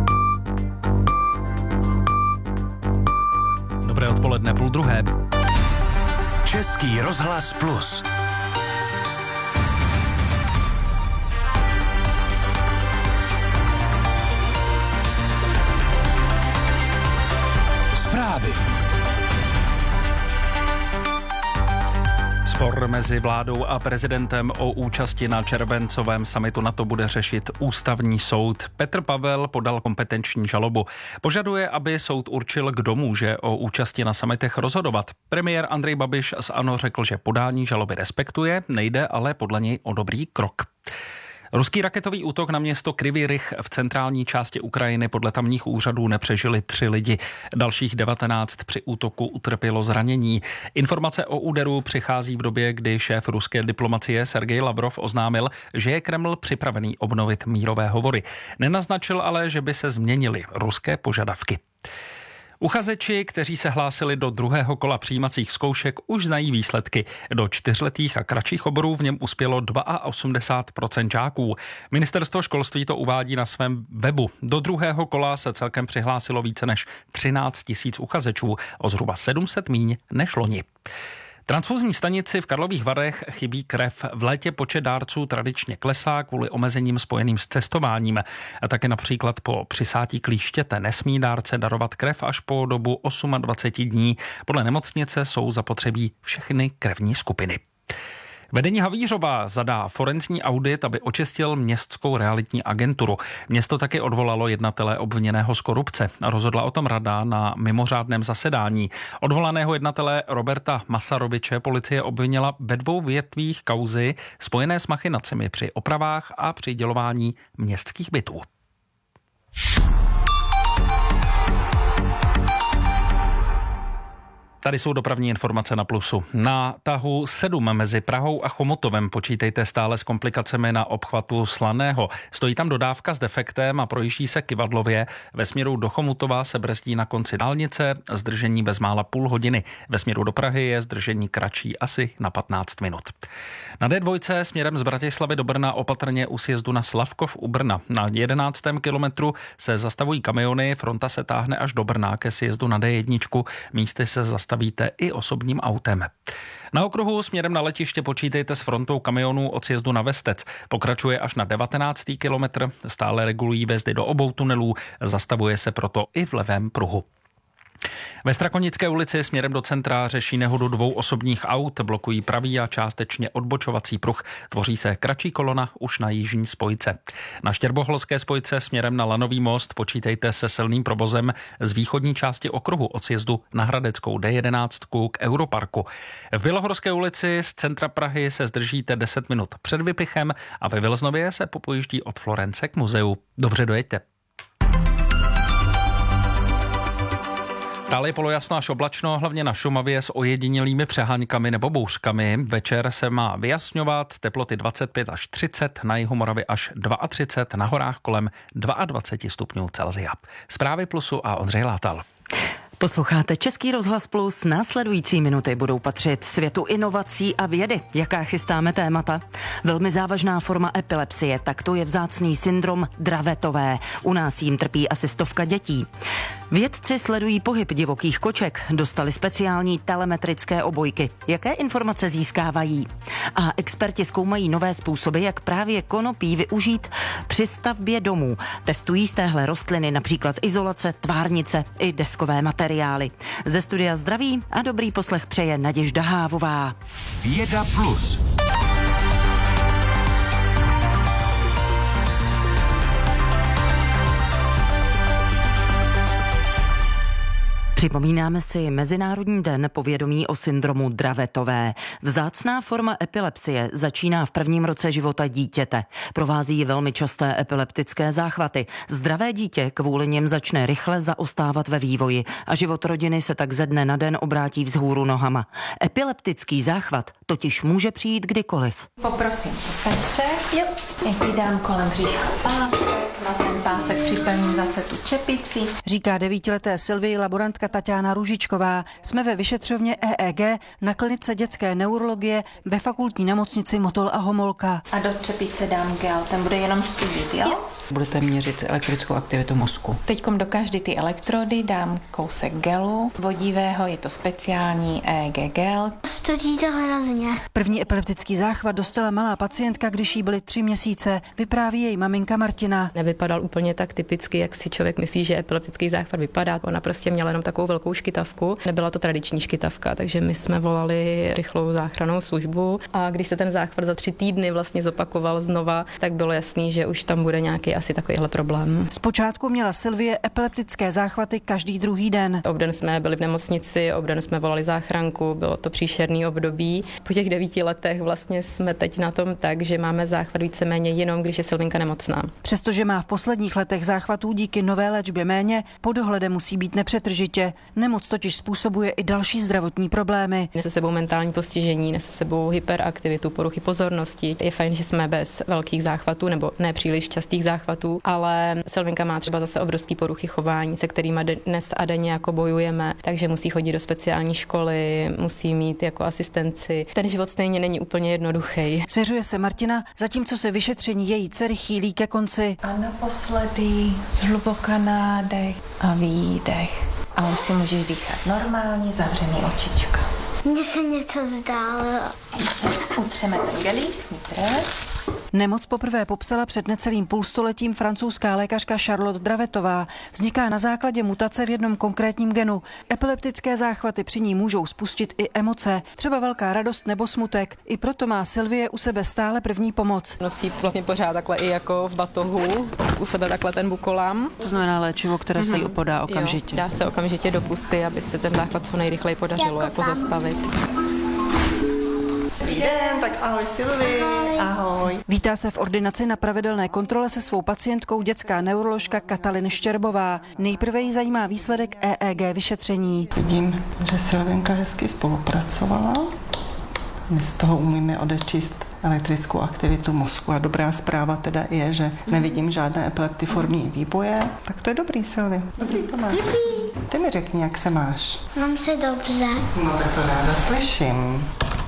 Speaker 1: Dobré odpoledne, půl druhé.
Speaker 5: Český rozhlas Plus. Zprávy.
Speaker 1: Spor mezi vládou a prezidentem o účasti na červencovém summitu NATO bude řešit ústavní soud. Petr Pavel podal kompetenční žalobu. Požaduje, aby soud určil, kdo může o účasti na summitech rozhodovat. Premiér Andrej Babiš z ANO řekl, že podání žaloby respektuje, nejde ale podle něj o dobrý krok. Ruský raketový útok na město Kryvý Rih v centrální části Ukrajiny podle tamních úřadů nepřežili tři lidi. Dalších devatenáct při útoku utrpělo zranění. Informace o úderu přichází v době, kdy šéf ruské diplomacie Sergej Lavrov oznámil, že je Kreml připravený obnovit mírové hovory. Nenaznačil ale, že by se změnily ruské požadavky. Uchazeči, kteří se hlásili do druhého kola přijímacích zkoušek, už znají výsledky. Do čtyřletých a kratších oborů v něm uspělo osmdesát dva procent žáků. Ministerstvo školství to uvádí na svém webu. Do druhého kola se celkem přihlásilo více než třináct tisíc uchazečů, o zhruba sedm set míň než loni. Transfuzní stanici v Karlových Varech chybí krev. V létě počet dárců tradičně klesá kvůli omezením spojeným s cestováním. A také například po přisátí klíštěte nesmí dárce darovat krev až po dobu dvacet osm dní. Podle nemocnice jsou zapotřebí všechny krevní skupiny. Vedení Havířova zadá forenzní audit, aby očistil městskou realitní agenturu. Město taky odvolalo jednatele obviněného z korupce. Rozhodla o tom rada na mimořádném zasedání. Odvolaného jednatele Roberta Masaroviče policie obvinila ve dvou větvích kauzy spojené s machinacemi při opravách a přidělování městských bytů. Tady jsou dopravní informace na Plusu. Na tahu sedm mezi Prahou a Chomutovem počítejte stále s komplikacemi na obchvatu Slaného. Stojí tam dodávka s defektem a projíždí se kyvadlově. Ve směru do Chomutova se brzdí na konci dálnice, zdržení bezmála půl hodiny. Ve směru do Prahy je zdržení kratší asi na patnáct minut. Na dé dva směrem z Bratislavy do Brna opatrně u sjezdu na Slavkov u Brna. Na jedenáctém kilometru se zastavují kamiony, fronta se táhne až do Brna ke sjezdu na dé jedna. Místy se zastavují Stavíte i osobním autem. Na okruhu směrem na letiště počítejte s frontou kamionů od sjezdu na Vestec. Pokračuje až na devatenáctý kilometr, stále regulují vjezdy do obou tunelů, zastavuje se proto i v levém pruhu. Ve Strakonické ulici směrem do centra řeší nehodu dvou osobních aut, blokují pravý a částečně odbočovací pruh. Tvoří se kratší kolona už na jižní spojce. Na Štěrboholské spojce směrem na Lanový most počítejte se silným provozem z východní části okruhu od sjezdu na Hradeckou dé jedenáct k Europarku. V Bělohorské ulici z centra Prahy se zdržíte deset minut před Vypichem a ve Vilznově se popojíždí od Florence k muzeu. Dobře dojeďte. Dále je polojasno až oblačno, hlavně na Šumavě s ojedinělými přeháňkami nebo bouřkami. Večer se má vyjasňovat, teploty dvacet pět až třicet, na jihu Moravy až třicet dva, na horách kolem dvacet dva stupňů Celsia. Zprávy Plusu a Ondřej Látal.
Speaker 7: Posloucháte Český rozhlas Plus, následující minuty budou patřit světu inovací a vědy. Jaká chystáme témata? Velmi závažná forma epilepsie, tak to je vzácný syndrom Dravetové. U nás jím trpí asi stovka dětí. Vědci sledují pohyb divokých koček, dostali speciální telemetrické obojky. Jaké informace získávají? A experti zkoumají nové způsoby, jak právě konopí využít při stavbě domů. Testují z téhle rostliny například izolace, tvárnice i deskové materiály. Ze studia zdraví a dobrý poslech přeje Naděžda Hávová.
Speaker 5: Věda plus.
Speaker 7: Připomínáme si Mezinárodní den povědomí o syndromu Dravetové. Vzácná forma epilepsie začíná v prvním roce života dítěte. Provází ji velmi časté epileptické záchvaty. Zdravé dítě kvůli něm začne rychle zaostávat ve vývoji a život rodiny se tak ze dne na den obrátí vzhůru nohama. Epileptický záchvat totiž může přijít kdykoliv.
Speaker 8: Poprosím, posaď se. Jo. Já ti dám kolem bříška pásek, na ten pásek připevním zase tu čepici.
Speaker 9: Říká devítileté Sylvii laborantka Taťána Růžičková. Jsme ve vyšetřovně E E G na klinice dětské neurologie ve fakultní nemocnici Motol a Homolka.
Speaker 8: A do čepice dám gel, ten bude jenom studit, jo? jo.
Speaker 10: Budete měřit elektrickou aktivitu mozku.
Speaker 8: Teďkom do každé ty elektrody dám kousek gelu vodivého, je to speciální E E G gel.
Speaker 11: Studí to hrozně.
Speaker 9: První epileptický záchvat dostala malá pacientka, když jí byly tři měsíce, vypráví její maminka Martina.
Speaker 12: Nevypadal úplně tak typicky, jak si člověk myslí, že epileptický záchvat vypadá. Ona prostě měla jenom takovou velkou škytavku. Nebyla to tradiční škytavka, takže my jsme volali rychlou záchrannou službu a když se ten záchvat za tři týdny vlastně zopakoval znova, tak bylo jasný, že už tam bude nějaký asi takovýhle problém.
Speaker 9: Zpočátku měla Sylvie epileptické záchvaty každý druhý den.
Speaker 12: Obden jsme byli v nemocnici, obden jsme volali záchranku, bylo to příšerný období. Po těch devíti letech vlastně jsme teď na tom tak, že máme záchvat víceméně jenom, když je Sylvinka nemocná.
Speaker 9: Přestože má v posledních letech záchvatů díky nové léčbě méně, pod dohledem musí být nepřetržitě. Nemoc totiž způsobuje i další zdravotní problémy.
Speaker 12: Nese sebou mentální postižení, nese sebou hyperaktivitu, poruchy pozornosti. Je fajn, že jsme bez velkých záchvatů nebo ne příliš častých záchvatů, ale Sylvinka má třeba zase obrovský poruchy chování, se kterými dnes a denně jako bojujeme, takže musí chodit do speciální školy, musí mít jako asistenci. Ten život stejně není úplně jednoduchý.
Speaker 9: Svěřuje se Martina, zatímco se vyšetření její dcery chýlí ke konci.
Speaker 8: A naposledy zhluboka nádech a výdech. A už si můžeš dýchat normálně, zavřený očička.
Speaker 11: Mně se něco zdálilo.
Speaker 8: Utřeme ten gelík, vydrž.
Speaker 9: Nemoc poprvé popsala před necelým půlstoletím francouzská lékařka Charlotte Dravetová. Vzniká na základě mutace v jednom konkrétním genu. Epileptické záchvaty při ní můžou spustit i emoce, třeba velká radost nebo smutek. I proto má Sylvie u sebe stále první pomoc.
Speaker 12: Nosí vlastně pořád takhle i jako v batohu, u sebe takhle ten bukolam.
Speaker 10: To znamená léčivo, které mm-hmm. se jí podá okamžitě.
Speaker 12: Jo, dá se okamžitě do pusy, aby se ten záchvat co nejrychleji podařilo jako, jako zastavit.
Speaker 13: Dobrý den, tak ahoj Sylvie, ahoj.
Speaker 9: Vítá se v ordinaci na pravidelné kontrole se svou pacientkou dětská neuroložka Katalin Štěrbová. Nejprve jí zajímá výsledek E E G vyšetření.
Speaker 13: Vidím, že Sylvinka hezky spolupracovala. My z toho umíme odečíst elektrickou aktivitu mozku a dobrá zpráva teda je, že nevidím žádné epileptiformní výboje. Tak to je dobrý, Sylvie. Dobrý to máš. Ty mi řekni, jak se máš.
Speaker 11: Mám se dobře.
Speaker 13: No tak to ráda slyším.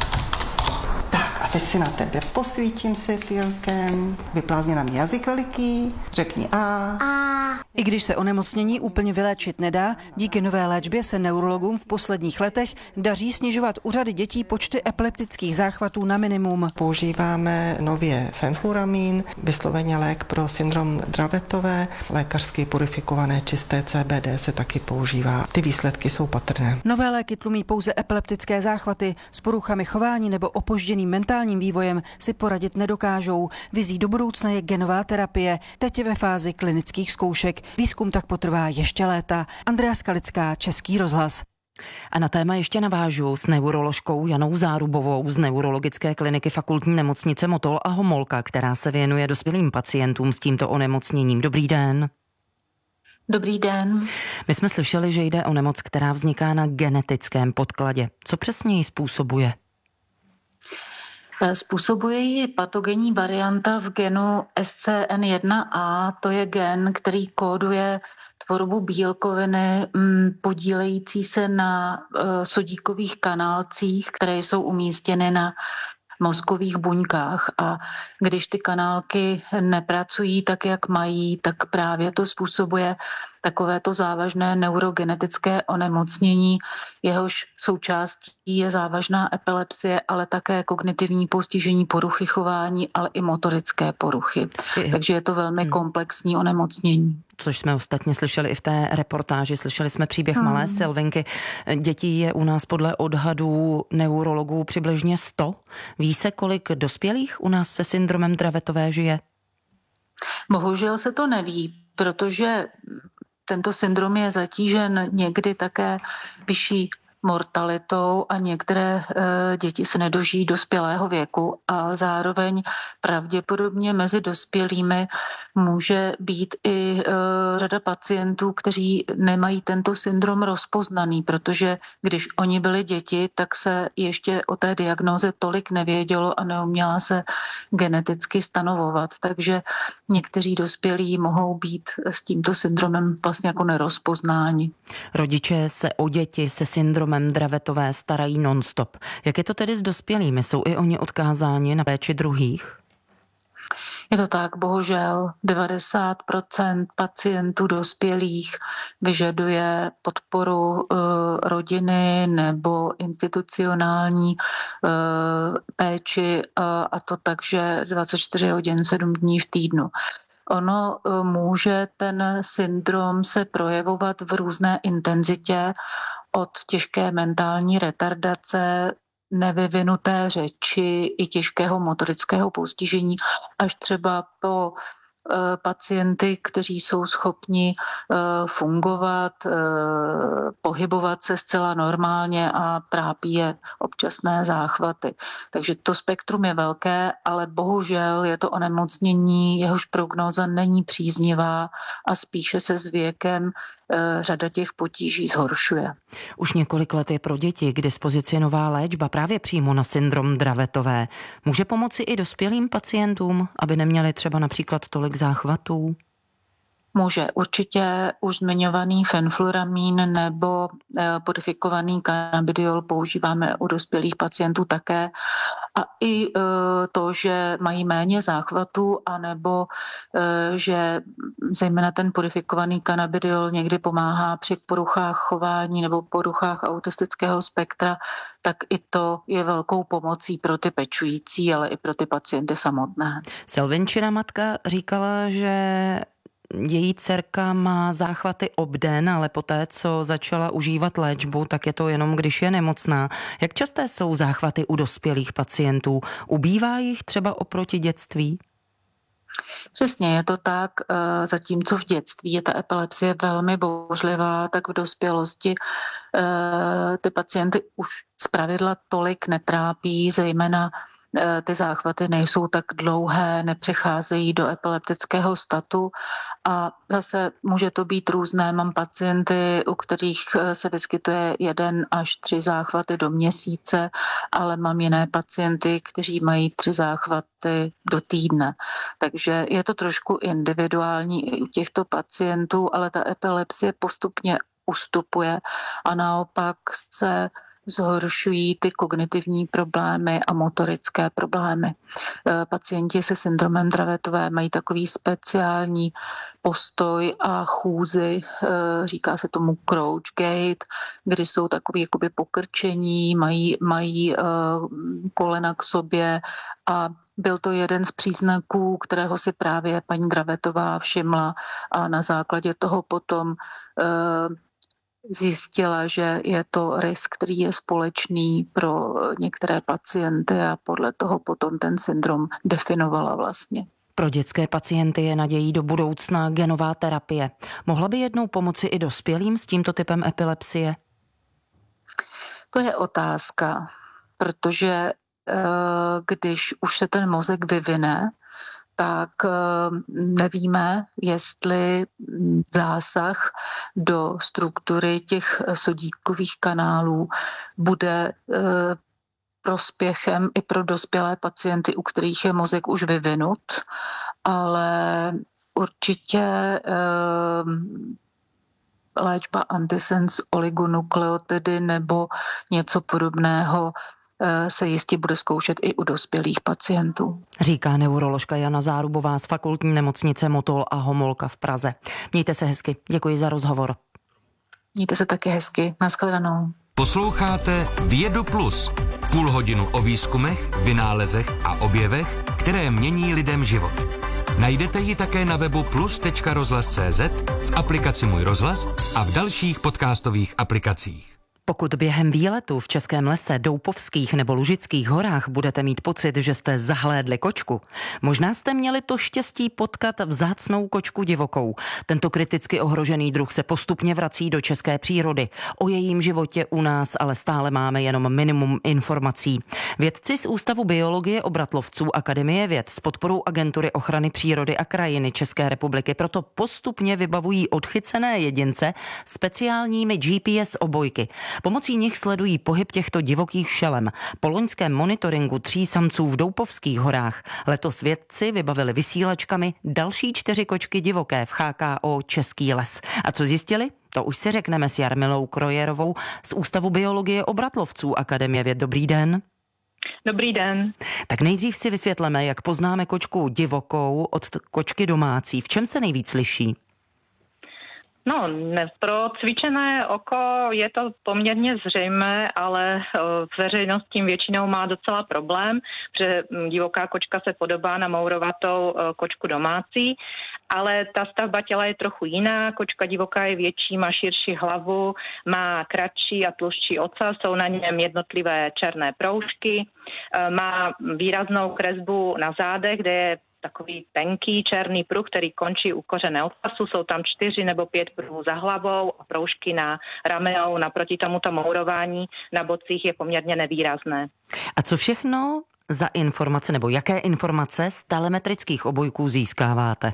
Speaker 13: Teď si na tebe posvítím světýlkem, vyplázně nám jazyk veliký, řekni A.
Speaker 11: A.
Speaker 9: I když se onemocnění úplně vyléčit nedá, díky nové léčbě se neurologům v posledních letech daří snižovat u řady dětí počty epileptických záchvatů na minimum.
Speaker 13: Používáme nově fenfluramin, vysloveně lék pro syndrom Dravetové, lékařsky purifikované čisté C B D se taky používá. Ty výsledky jsou patrné.
Speaker 9: Nové léky tlumí pouze epileptické záchvaty, s poruchami chování nebo opožděným mentálním vývojem si poradit nedokážou. Vizí do budoucna je genová terapie, teď je ve fázi klinických zkoušek. Výzkum tak potrvá ještě léta. Andrea Skalická, Český rozhlas.
Speaker 7: A na téma ještě navážu s neuroložkou Janou Zárubovou z neurologické kliniky Fakultní nemocnice Motol a Homolka, která se věnuje dospělým pacientům s tímto onemocněním. Dobrý den.
Speaker 14: Dobrý den.
Speaker 7: My jsme slyšeli, že jde o nemoc, která vzniká na genetickém podkladě. Co přesně ji způsobuje?
Speaker 14: Způsobuje ji patogenní varianta v genu S C N jedna A, to je gen, který kóduje tvorbu bílkoviny podílející se na sodíkových kanálcích, které jsou umístěny na mozkových buňkách, a když ty kanálky nepracují tak, jak mají, tak právě to způsobuje takovéto závažné neurogenetické onemocnění, jehož součástí je závažná epilepsie, ale také kognitivní postižení, poruchy chování, ale i motorické poruchy. Takže je to velmi komplexní onemocnění.
Speaker 7: Což jsme ostatně slyšeli i v té reportáži. Slyšeli jsme příběh hmm. malé Sylvinky. Dětí je u nás podle odhadů neurologů přibližně sto. Ví se, kolik dospělých u nás se syndromem Dravetové žije?
Speaker 14: Bohužel se to neví, protože tento syndrom je zatížen někdy také vyšší mortalitou a některé e, děti se nedožijí dospělého věku, a zároveň pravděpodobně mezi dospělými může být i e, řada pacientů, kteří nemají tento syndrom rozpoznaný, protože když oni byli děti, tak se ještě o té diagnóze tolik nevědělo a neuměla se geneticky stanovovat. Takže někteří dospělí mohou být s tímto syndromem vlastně jako nerozpoznáni.
Speaker 7: Rodiče se o děti se syndromem Dravetové starají non-stop. Jak je to tedy s dospělými? Jsou i oni odkázáni na péči druhých?
Speaker 14: Je to tak, bohužel devadesát procent pacientů dospělých vyžaduje podporu e, rodiny nebo institucionální e, péči, a, a to tak, že dvacet čtyři hodin, sedm dní v týdnu. Ono e, může ten syndrom se projevovat v různé intenzitě, od těžké mentální retardace, nevyvinuté řeči i těžkého motorického postižení až třeba po pacienty, kteří jsou schopni fungovat, pohybovat se zcela normálně a trápí je občasné záchvaty. Takže to spektrum je velké, ale bohužel je to onemocnění, jehož prognóza není příznivá a spíše se s věkem řada těch potíží zhoršuje.
Speaker 7: Už několik let je pro děti k dispozici nová léčba právě přímo na syndrom Dravetové. Může pomoci i dospělým pacientům, aby neměli třeba například tolik záchvatů?
Speaker 14: Může. Určitě už zmiňovaný fenfluramín nebo purifikovaný cannabidiol používáme u dospělých pacientů také. A i to, že mají méně záchvatů, anebo že zejména ten purifikovaný cannabidiol někdy pomáhá při poruchách chování nebo poruchách autistického spektra, tak i to je velkou pomocí pro ty pečující, ale i pro ty pacienty samotné.
Speaker 7: Selvinčina matka říkala, že její dcerka má záchvaty obden, ale poté, co začala užívat léčbu, tak je to jenom, když je nemocná. Jak časté jsou záchvaty u dospělých pacientů? Ubývá jich třeba oproti dětství?
Speaker 14: Přesně, je to tak. Zatímco v dětství je ta epilepsie velmi bouřlivá, tak v dospělosti ty pacienty už zpravidla tolik netrápí, zejména ty záchvaty nejsou tak dlouhé, nepřecházejí do epileptického statu a zase může to být různé. Mám pacienty, u kterých se vyskytuje jeden až tři záchvaty do měsíce, ale mám jiné pacienty, kteří mají tři záchvaty do týdne. Takže je to trošku individuální i u těchto pacientů, ale ta epilepsie postupně ustupuje a naopak se zhoršují ty kognitivní problémy a motorické problémy. Pacienti se syndromem Dravetové mají takový speciální postoj a chůzi, říká se tomu crouch gait, kdy jsou takový jakoby pokrčení, mají, mají kolena k sobě a byl to jeden z příznaků, kterého si právě paní Dravetová všimla a na základě toho potom zjistila, že je to risk, který je společný pro některé pacienty a podle toho potom ten syndrom definovala vlastně.
Speaker 7: Pro dětské pacienty je nadějí do budoucna genová terapie. Mohla by jednou pomoci i dospělým s tímto typem epilepsie?
Speaker 14: To je otázka, protože když už se ten mozek vyvine, tak nevíme, jestli zásah do struktury těch sodíkových kanálů bude prospěchem i pro dospělé pacienty, u kterých je mozek už vyvinut, ale určitě léčba antisens oligonukleotidy nebo něco podobného se jistě bude zkoušet i u dospělých pacientů.
Speaker 7: Říká neuroložka Jana Zárubová z Fakultní nemocnice Motol a Homolka v Praze. Mějte se hezky. Děkuji za rozhovor.
Speaker 14: Mějte se taky hezky. Naschledanou.
Speaker 5: Posloucháte Vědu Plus. Půl hodinu o výzkumech, vynálezech a objevech, které mění lidem život. Najdete ji také na webu plus tečka rozhlas tečka cé zet, v aplikaci Můj rozhlas a v dalších podcastových aplikacích.
Speaker 7: Pokud během výletu v Českém lese, Doupovských nebo Lužických horách budete mít pocit, že jste zahlédli kočku, možná jste měli to štěstí potkat vzácnou kočku divokou. Tento kriticky ohrožený druh se postupně vrací do české přírody. O jejím životě u nás ale stále máme jenom minimum informací. Vědci z Ústavu biologie obratlovců Akademie věd s podporou Agentury ochrany přírody a krajiny České republiky proto postupně vybavují odchycené jedince speciálními G P S obojky. Pomocí nich sledují pohyb těchto divokých šelem. Po loňském monitoringu tří samců v Doupovských horách letos vědci vybavili vysílačkami další čtyři kočky divoké v H K O Český les. A co zjistili? To už si řekneme s Jarmilou Krojerovou z Ústavu biologie obratlovců Akademie věd. Dobrý den.
Speaker 15: Dobrý den.
Speaker 7: Tak nejdřív si vysvětleme, jak poznáme kočku divokou od kočky domácí. V čem se nejvíc liší?
Speaker 15: No, pro cvičené oko je to poměrně zřejmé, ale v veřejnost tím většinou má docela problém, protože divoká kočka se podobá na mourovatou kočku domácí, ale ta stavba těla je trochu jiná. Kočka divoká je větší, má širší hlavu, má kratší a tlustší ocas, jsou na něm jednotlivé černé proužky, má výraznou kresbu na zádech, kde je takový tenký černý pruh, který končí u kořene ocasu. Jsou tam čtyři nebo pět pruhů za hlavou a proužky na ramenou. Naproti tomuto mourování na bocích je poměrně nevýrazné.
Speaker 7: A co všechno za informace nebo jaké informace z telemetrických obojků získáváte?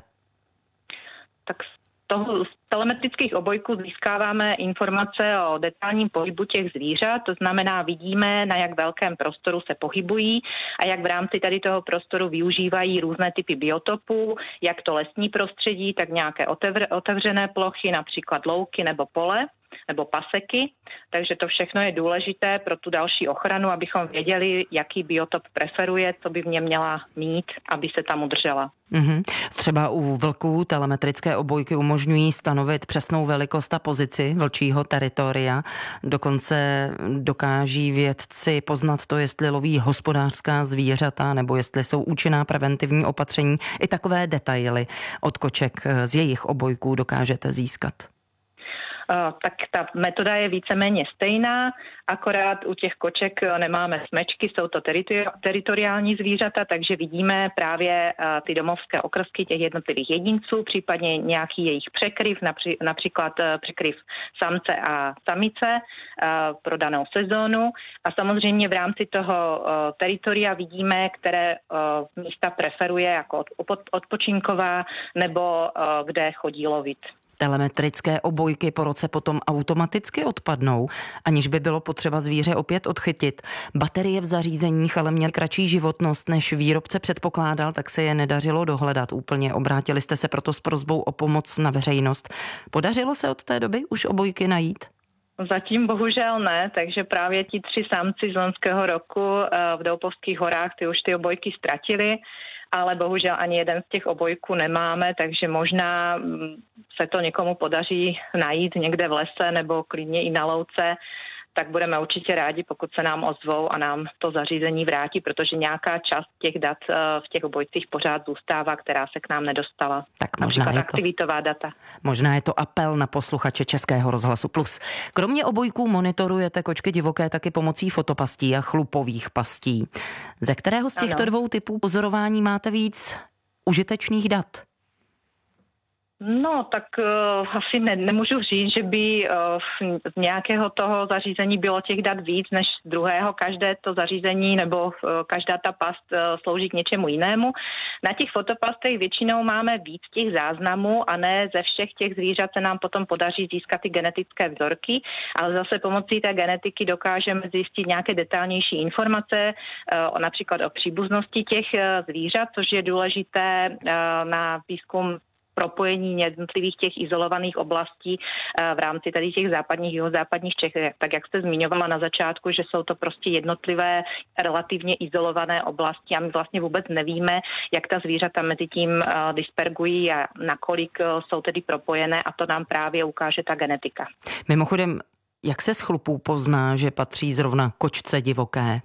Speaker 15: Tak toho, z telemetrických obojků získáváme informace o detailním pohybu těch zvířat, to znamená vidíme, na jak velkém prostoru se pohybují a jak v rámci tady toho prostoru využívají různé typy biotopů, jak to lesní prostředí, tak nějaké otevř, otevřené plochy, například louky nebo pole nebo paseky, takže to všechno je důležité pro tu další ochranu, abychom věděli, jaký biotop preferuje, co by v něm měla mít, aby se tam udržela.
Speaker 7: Mm-hmm. Třeba u vlků telemetrické obojky umožňují stanovit přesnou velikost a pozici vlčího teritoria. Dokonce dokáží vědci poznat to, jestli loví hospodářská zvířata nebo jestli jsou účinná preventivní opatření. I takové detaily od koček z jejich obojků dokážete získat.
Speaker 15: Tak ta metoda je víceméně stejná, akorát u těch koček nemáme smečky, jsou to teritori- teritoriální zvířata, takže vidíme právě ty domovské okrsky těch jednotlivých jedinců, případně nějaký jejich překryv, napři- například překryv samce a samice pro danou sezónu. A samozřejmě v rámci toho teritoria vidíme, které místa preferuje jako odpočinková nebo kde chodí lovit.
Speaker 7: Telemetrické obojky po roce potom automaticky odpadnou, aniž by bylo potřeba zvíře opět odchytit. Baterie v zařízeních ale měly kratší životnost, než výrobce předpokládal, tak se je nedařilo dohledat úplně. Obrátili jste se proto s prosbou o pomoc na veřejnost. Podařilo se od té doby už obojky najít?
Speaker 15: Zatím bohužel ne, takže právě ti tři samci z loňského roku v Doupovských horách, ty už ty obojky ztratili, ale bohužel ani jeden z těch obojků nemáme, takže možná se to někomu podaří najít někde v lese nebo klidně i na louce, tak budeme určitě rádi, pokud se nám ozvou a nám to zařízení vrátí, protože nějaká část těch dat v těch obojcích pořád zůstává, která se k nám nedostala.
Speaker 7: Tak možná
Speaker 15: například
Speaker 7: je to,
Speaker 15: aktivitová data.
Speaker 7: Možná je to apel na posluchače Českého rozhlasu Plus. Kromě obojků monitorujete kočky divoké taky pomocí fotopastí a chlupových pastí. Ze kterého z těchto ano. dvou typů pozorování máte víc užitečných dat?
Speaker 15: No, tak uh, asi ne, nemůžu říct, že by uh, z nějakého toho zařízení bylo těch dat víc než z druhého. Každé to zařízení nebo uh, každá ta past uh, slouží k něčemu jinému. Na těch fotopastech většinou máme víc těch záznamů a ne ze všech těch zvířat se nám potom podaří získat ty genetické vzorky, ale zase pomocí té genetiky dokážeme zjistit nějaké detailnější informace, uh, například o příbuznosti těch uh, zvířat, což je důležité uh, na výzkum propojení jednotlivých těch izolovaných oblastí v rámci tady těch západních, jihozápadních Čech, tak jak jste zmiňovala na začátku, že jsou to prostě jednotlivé, relativně izolované oblasti a my vlastně vůbec nevíme, jak ta zvířata mezi tím dispergují a nakolik jsou tedy propojené a to nám právě ukáže ta genetika.
Speaker 7: Mimochodem, jak se z chlupů pozná, že patří zrovna kočce divoké?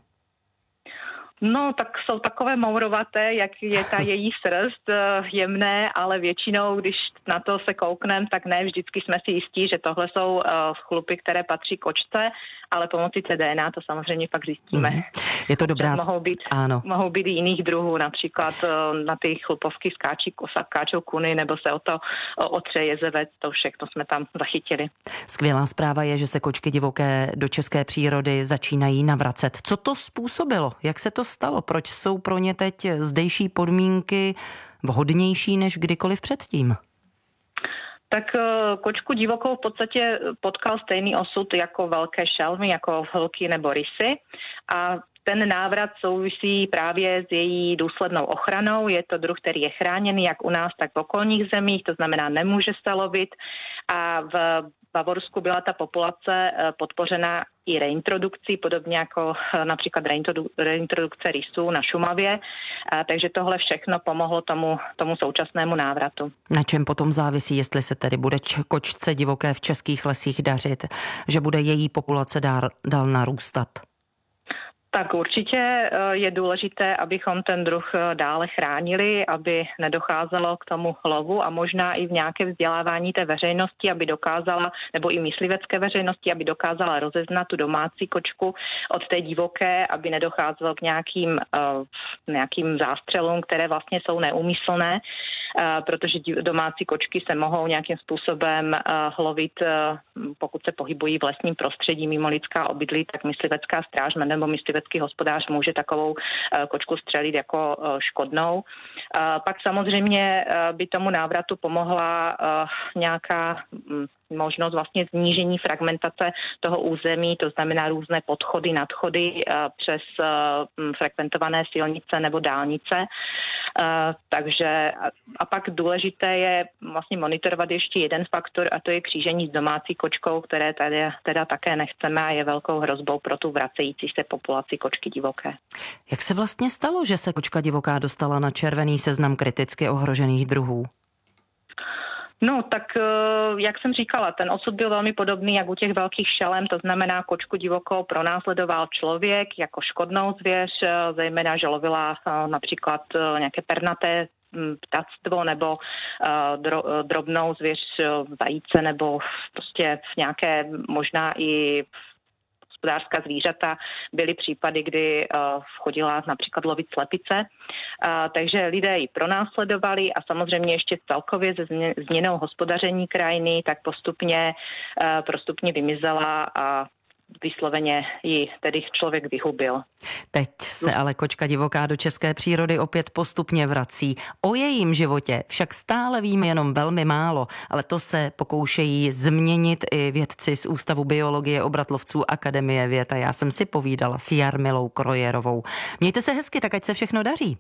Speaker 15: No, tak jsou takové mourovaté, jak je ta její srst, jemné, ale většinou, když na to se koukneme, tak ne vždycky jsme si jistí, že tohle jsou chlupy, které patří kočce, ale pomocí té D N A to samozřejmě pak zjistíme. Mm.
Speaker 7: Je to dobrá...
Speaker 15: Mohou být,
Speaker 7: ano.
Speaker 15: mohou být i jiných druhů, například na ty chlupovky skáčí, skáčou kuny, nebo se o to otře jezevec, to všechno jsme tam zachytili.
Speaker 7: Skvělá zpráva je, že se kočky divoké do české přírody začínají navracet. Co to způsobilo? Jak se to stalo? Proč jsou pro ně teď zdejší podmínky vhodnější než kdykoliv předtím?
Speaker 15: Tak kočku divokou v podstatě potkal stejný osud jako velké šelmy, jako vlky nebo rysy a ten návrat souvisí právě s její důslednou ochranou. Je to druh, který je chráněný jak u nás, tak v okolních zemích, to znamená nemůže se lovit a v Bavorsku byla ta populace podpořena i reintrodukcí, podobně jako například reintrodukce rysů na Šumavě, takže tohle všechno pomohlo tomu, tomu současnému návratu.
Speaker 7: Na čem potom závisí, jestli se tedy bude kočce divoké v českých lesích dařit, že bude její populace dál, dál narůstat?
Speaker 15: Tak určitě je důležité, abychom ten druh dále chránili, aby nedocházelo k tomu lovu a možná i v nějaké vzdělávání té veřejnosti, aby dokázala, nebo i myslivecké veřejnosti, aby dokázala rozeznat tu domácí kočku od té divoké, aby nedocházelo k nějakým, uh, nějakým zástřelům, které vlastně jsou neúmyslné, uh, protože domácí kočky se mohou nějakým způsobem uh, lovit, uh, pokud se pohybují v lesním prostředí mimo lidská obydlí, tak myslivecká stráž nebo myslivecký hospodář může takovou kočku střelit jako škodnou. Pak samozřejmě by tomu návratu pomohla nějaká možnost vlastně znížení fragmentace toho území, to znamená různé podchody, nadchody přes frekventované silnice nebo dálnice. Takže a pak důležité je vlastně monitorovat ještě jeden faktor a to je křížení s domácí kočkou, které tady teda také nechceme a je velkou hrozbou pro tu vracející se populaci kočky divoké.
Speaker 7: Jak se vlastně stalo, že se kočka divoká dostala na červený seznam kriticky ohrožených druhů?
Speaker 15: No, tak jak jsem říkala, ten osud byl velmi podobný jak u těch velkých šelem, to znamená kočku divokou pronásledoval člověk jako škodnou zvěř, zejména že lovila například nějaké pernaté ptactvo nebo drobnou zvěř, zajíce nebo prostě nějaké možná i hospodářská zvířata. Byly případy, kdy uh, chodila například lovit slepice, uh, takže lidé ji pronásledovali a samozřejmě ještě celkově se změnou hospodaření krajiny, tak postupně, uh, postupně vymizela a vysloveně ji tedy člověk vyhubil.
Speaker 7: Teď se ale kočka divoká do české přírody opět postupně vrací. O jejím životě však stále víme jenom velmi málo, ale to se pokoušejí změnit i vědci z Ústavu biologie obratlovců Akademie věd a já jsem si povídala s Jarmilou Krojerovou. Mějte se hezky, tak ať se všechno daří.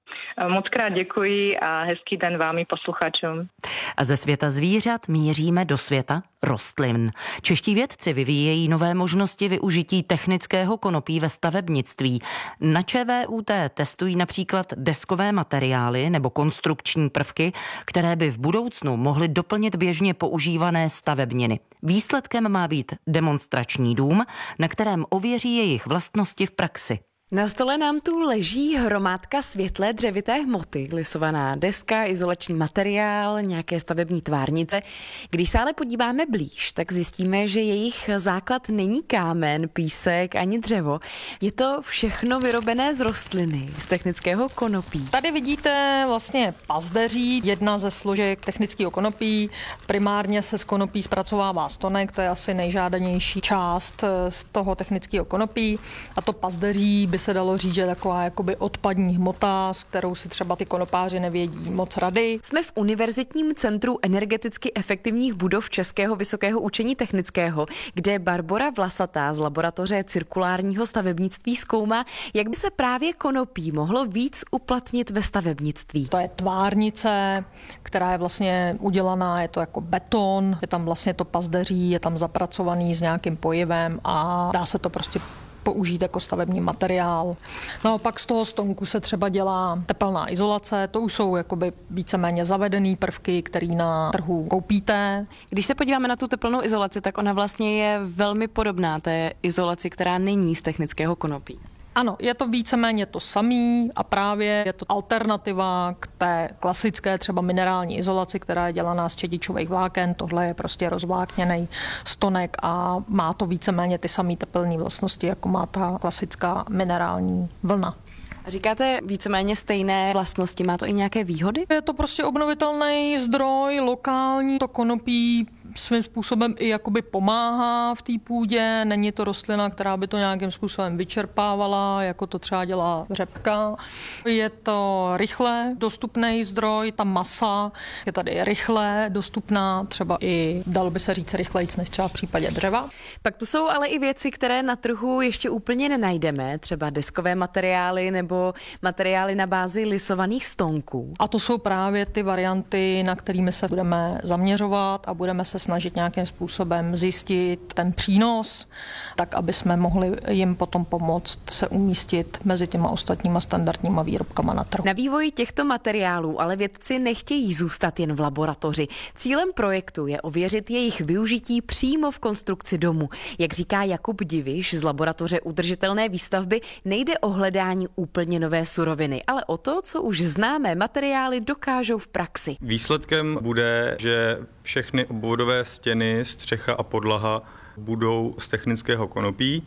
Speaker 15: Moc krát děkuji a hezký den vám i posluchačům.
Speaker 7: A ze světa zvířat míříme do světa rostlin. Čeští vědci vyvíjejí nové možnosti využití technického konopí ve stavebnictví. Na ČVUT testují například deskové materiály nebo konstrukční prvky, které by v budoucnu mohly doplnit běžně používané stavebniny. Výsledkem má být demonstrační dům, na kterém ověří jejich vlastnosti v praxi.
Speaker 16: Na stole nám tu leží hromádka světlé dřevité hmoty, lisovaná deska, izolační materiál, nějaké stavební tvárnice. Když se ale podíváme blíž, tak zjistíme, že jejich základ není kámen, písek ani dřevo. Je to všechno vyrobené z rostliny, z technického konopí.
Speaker 17: Tady vidíte vlastně pazdeří, jedna ze složek technického konopí. Primárně se z konopí zpracovává stonek, to je asi nejžádanější část z toho technického konopí. A to pazdeří by se dalo říct, že taková jakoby odpadní hmota, s kterou si třeba ty konopáři nevědí moc rady.
Speaker 16: Jsme v Univerzitním centru energeticky efektivních budov Českého vysokého učení technického, kde Barbora Vlasatá z laboratoře cirkulárního stavebnictví zkoumá, jak by se právě konopí mohlo víc uplatnit ve stavebnictví.
Speaker 17: To je tvárnice, která je vlastně udělaná, je to jako beton, je tam vlastně to pazdeří, je tam zapracovaný s nějakým pojivem a dá se to prostě použít jako stavební materiál. Naopak z toho stonku se třeba dělá tepelná izolace, to už jsou jakoby víceméně zavedený prvky, který na trhu koupíte.
Speaker 16: Když se podíváme na tu tepelnou izolaci, tak ona vlastně je velmi podobná té izolaci, která není z technického konopí.
Speaker 17: Ano, je to víceméně to samý a právě je to alternativa k té klasické třeba minerální izolaci, která je dělaná z čedičových vláken. Tohle je prostě rozvlákněný stonek a má to víceméně ty samé tepelné vlastnosti, jako má ta klasická minerální vlna.
Speaker 16: Říkáte víceméně stejné vlastnosti, má to i nějaké výhody?
Speaker 17: Je to prostě obnovitelný zdroj, lokální, to konopí svým způsobem i jakoby pomáhá v té půdě, není to rostlina, která by to nějakým způsobem vyčerpávala, jako to třeba dělá řepka. Je to rychle dostupný zdroj, ta masa je tady rychle dostupná, třeba i dalo by se říct rychlejc než třeba v případě dřeva.
Speaker 16: Pak tu jsou ale i věci, které na trhu ještě úplně nenajdeme, třeba deskové materiály nebo materiály na bázi lisovaných stonků.
Speaker 17: A to jsou právě ty varianty, na kterými se budeme zaměřovat a budeme se snažit nějakým způsobem zjistit ten přínos, tak aby jsme mohli jim potom pomoct se umístit mezi těma ostatníma standardníma výrobkama na trhu.
Speaker 16: Na vývoji těchto materiálů ale vědci nechtějí zůstat jen v laboratoři. Cílem projektu je ověřit jejich využití přímo v konstrukci domu. Jak říká Jakub Diviš z laboratoře udržitelné výstavby, nejde o hledání úplně nové suroviny, ale o to, co už známé materiály dokážou v praxi.
Speaker 18: Výsledkem bude, že všechny obvodové stěny, střecha a podlaha budou z technického konopí.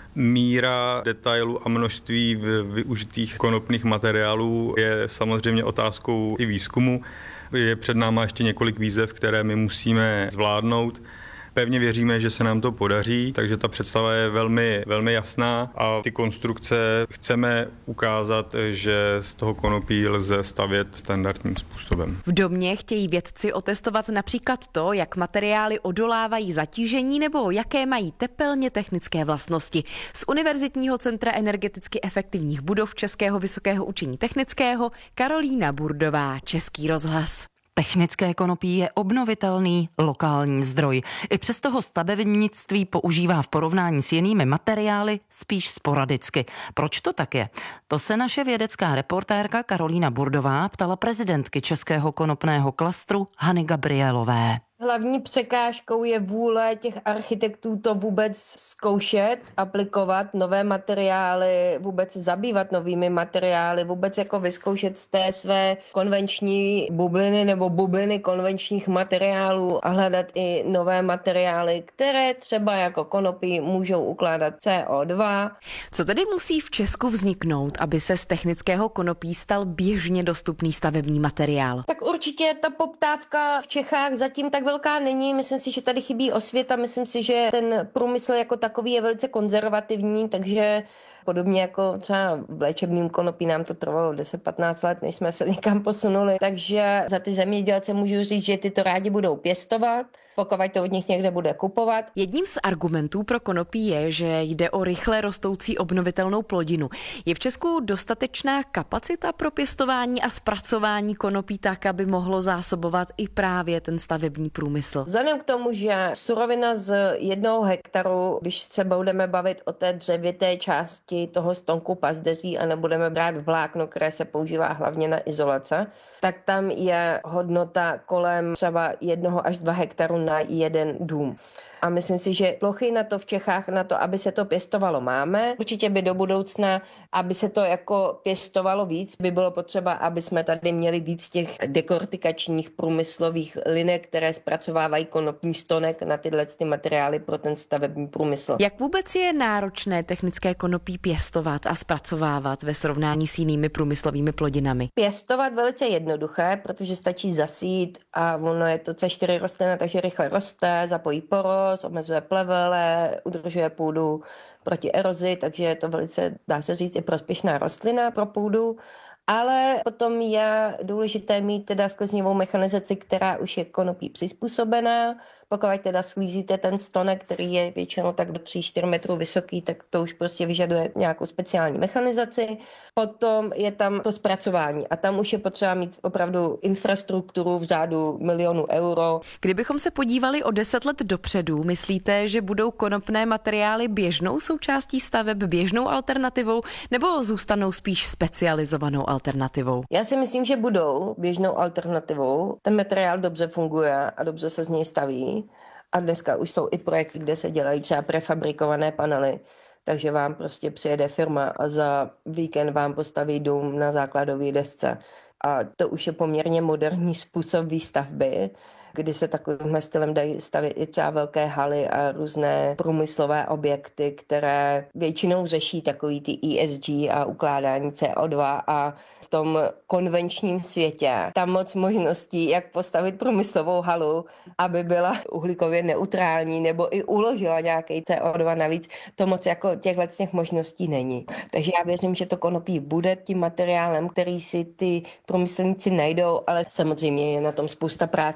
Speaker 18: Míra detailu a množství využitých konopných materiálů je samozřejmě otázkou i výzkumu. Je před náma ještě několik výzev, které my musíme zvládnout. Pevně věříme, že se nám to podaří, takže ta představa je velmi, velmi jasná a ty konstrukce chceme ukázat, že z toho konopí lze stavět standardním způsobem.
Speaker 16: V domě chtějí vědci otestovat například to, jak materiály odolávají zatížení nebo jaké mají tepelně technické vlastnosti. Z Univerzitního centra energeticky efektivních budov Českého vysokého učení technického Karolína Burdová, Český rozhlas.
Speaker 7: Technické konopí je obnovitelný lokální zdroj. I přesto ho stavebnictví používá v porovnání s jinými materiály spíš sporadicky. Proč to tak je? To se naše vědecká reportérka Karolína Burdová ptala prezidentky Českého konopného klastru Hany Gabrielové.
Speaker 19: Hlavní překážkou je vůle těch architektů to vůbec zkoušet, aplikovat nové materiály, vůbec zabývat novými materiály, vůbec jako vyzkoušet z té své konvenční bubliny nebo bubliny konvenčních materiálů a hledat i nové materiály, které třeba jako konopí můžou ukládat C O dva.
Speaker 16: Co tedy musí v Česku vzniknout, aby se z technického konopí stal běžně dostupný stavební materiál?
Speaker 19: Tak určitě ta poptávka v Čechách zatím tak velká není. Myslím si, že tady chybí osvěta. Myslím si, že ten průmysl jako takový je velice konzervativní, takže podobně jako třeba v léčebném konopí nám to trvalo deset patnáct let, než jsme se někam posunuli. Takže za ty zemědělce můžu říct, že ty to rádi budou pěstovat, pokud to od nich někde bude kupovat.
Speaker 16: Jedním z argumentů pro konopí je, že jde o rychle rostoucí obnovitelnou plodinu. Je v Česku dostatečná kapacita pro pěstování a zpracování konopí tak, aby mohlo zásobovat i právě ten stavební průmysl?
Speaker 19: Vzhledem k tomu, že surovina z jednoho hektaru, když se budeme bavit o té dřevité části toho stonku pazdeří a nebudeme brát vlákno, které se používá hlavně na izolace, tak tam je hodnota kolem třeba jednoho až dva hektaru na jeden dům. A myslím si, že plochy na to v Čechách, na to, aby se to pěstovalo, máme. Určitě by do budoucna, aby se to jako pěstovalo víc, by bylo potřeba, aby jsme tady měli víc těch dekortikačních průmyslových linek, které zpracovávají konopní stonek na tyhle ty materiály pro ten stavební průmysl.
Speaker 16: Jak vůbec je náročné technické konopí pěstovat a zpracovávat ve srovnání s jinými průmyslovými plodinami?
Speaker 19: Pěstovat velice jednoduché, protože stačí zasít a ono je to C čtyři rostlina, takže rychle roste, zapojí poros, omezuje plevele, udržuje půdu proti erozi, takže je to velice, dá se říct, i prospěšná rostlina pro půdu. Ale potom je důležité mít teda skliznivou mechanizaci, která už je konopí přizpůsobená. Pokud teda sklízíte ten stonek, který je většinou tak do tři čtyři metrů vysoký, tak to už prostě vyžaduje nějakou speciální mechanizaci. Potom je tam to zpracování a tam už je potřeba mít opravdu infrastrukturu v řádu milionů euro.
Speaker 16: Kdybychom se podívali o deset let dopředu, myslíte, že budou konopné materiály běžnou součástí staveb, běžnou alternativou, nebo zůstanou spíš specializovanou alternativou?
Speaker 19: Já si myslím, že budou běžnou alternativou. Ten materiál dobře funguje a dobře se z něj staví. A dneska už jsou i projekty, kde se dělají třeba prefabrikované panely. Takže vám prostě přijede firma a za víkend vám postaví dům na základové desce. A to už je poměrně moderní způsob výstavby, kdy se takovým stylem dají stavět i třeba velké haly a různé průmyslové objekty, které většinou řeší takový ty E S G a ukládání C O dva a v tom konvenčním světě tam moc možností, jak postavit průmyslovou halu, aby byla uhlíkově neutrální nebo i uložila nějaký C O dva navíc, to moc jako těchhle těch možností není. Takže já věřím, že to konopí bude tím materiálem, který si ty průmyslníci najdou, ale samozřejmě je na tom spousta práce.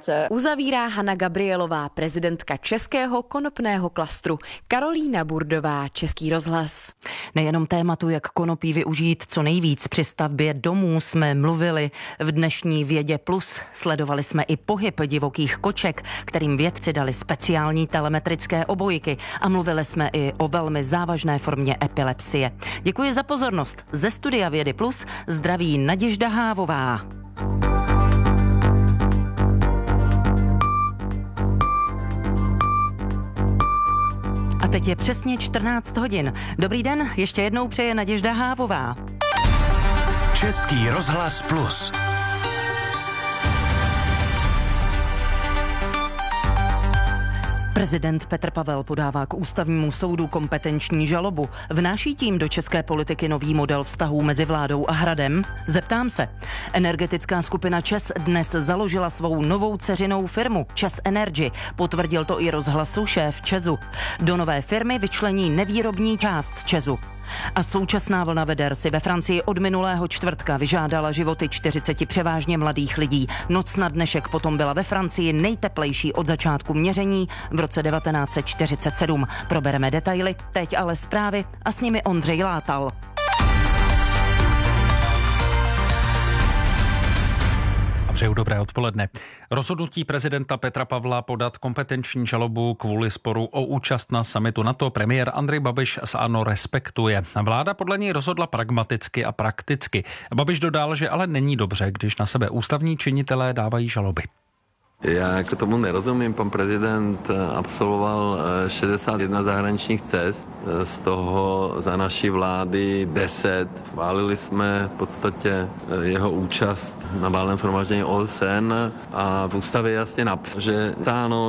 Speaker 16: Uzavírá Hana Gabrielová, prezidentka Českého konopného klastru. Karolína Burdová, Český rozhlas.
Speaker 7: Nejenom tématu, jak konopí využít co nejvíc při stavbě domů, jsme mluvili v dnešní Vědě plus. Sledovali jsme i pohyb divokých koček, kterým vědci dali speciální telemetrické obojky, a mluvili jsme i o velmi závažné formě epilepsie. Děkuji za pozornost. Ze studia Vědy plus zdraví Naděžda Hávová. A teď je přesně čtrnáct hodin. Dobrý den, ještě jednou přeje Naděžda Hávová.
Speaker 5: Český rozhlas plus.
Speaker 7: Prezident Petr Pavel podává k ústavnímu soudu kompetenční žalobu. Vnáší tím do české politiky nový model vztahů mezi vládou a Hradem? Zeptám se. Energetická skupina ČEZ dnes založila svou novou dceřinou firmu ČEZ Energy. Potvrdil to i rozhlasu šéf ČEZu. Do nové firmy vyčlení nevýrobní část ČEZu. A současná vlna veder si ve Francii od minulého čtvrtka vyžádala životy čtyřiceti převážně mladých lidí. Noc na dnešek potom byla ve Francii nejteplejší od začátku měření v roce devatenáct set čtyřicet sedm. Probereme detaily, teď ale zprávy a s nimi Ondřej Látal.
Speaker 1: Přeju dobré odpoledne. Rozhodnutí prezidenta Petra Pavla podat kompetenční žalobu kvůli sporu o účast na summitu NATO premiér Andrej Babiš z ANO respektuje. Vláda podle něj rozhodla pragmaticky a prakticky. Babiš dodal, že ale není dobře, když na sebe ústavní činitelé dávají žaloby.
Speaker 20: Já jako tomu nerozumím. Pan prezident absolvoval šedesát jedna zahraničních cest, z toho za naší vlády deset. Chválili jsme v podstatě jeho účast na valném shromáždění O S N a v ústavě jasně napsal, že táno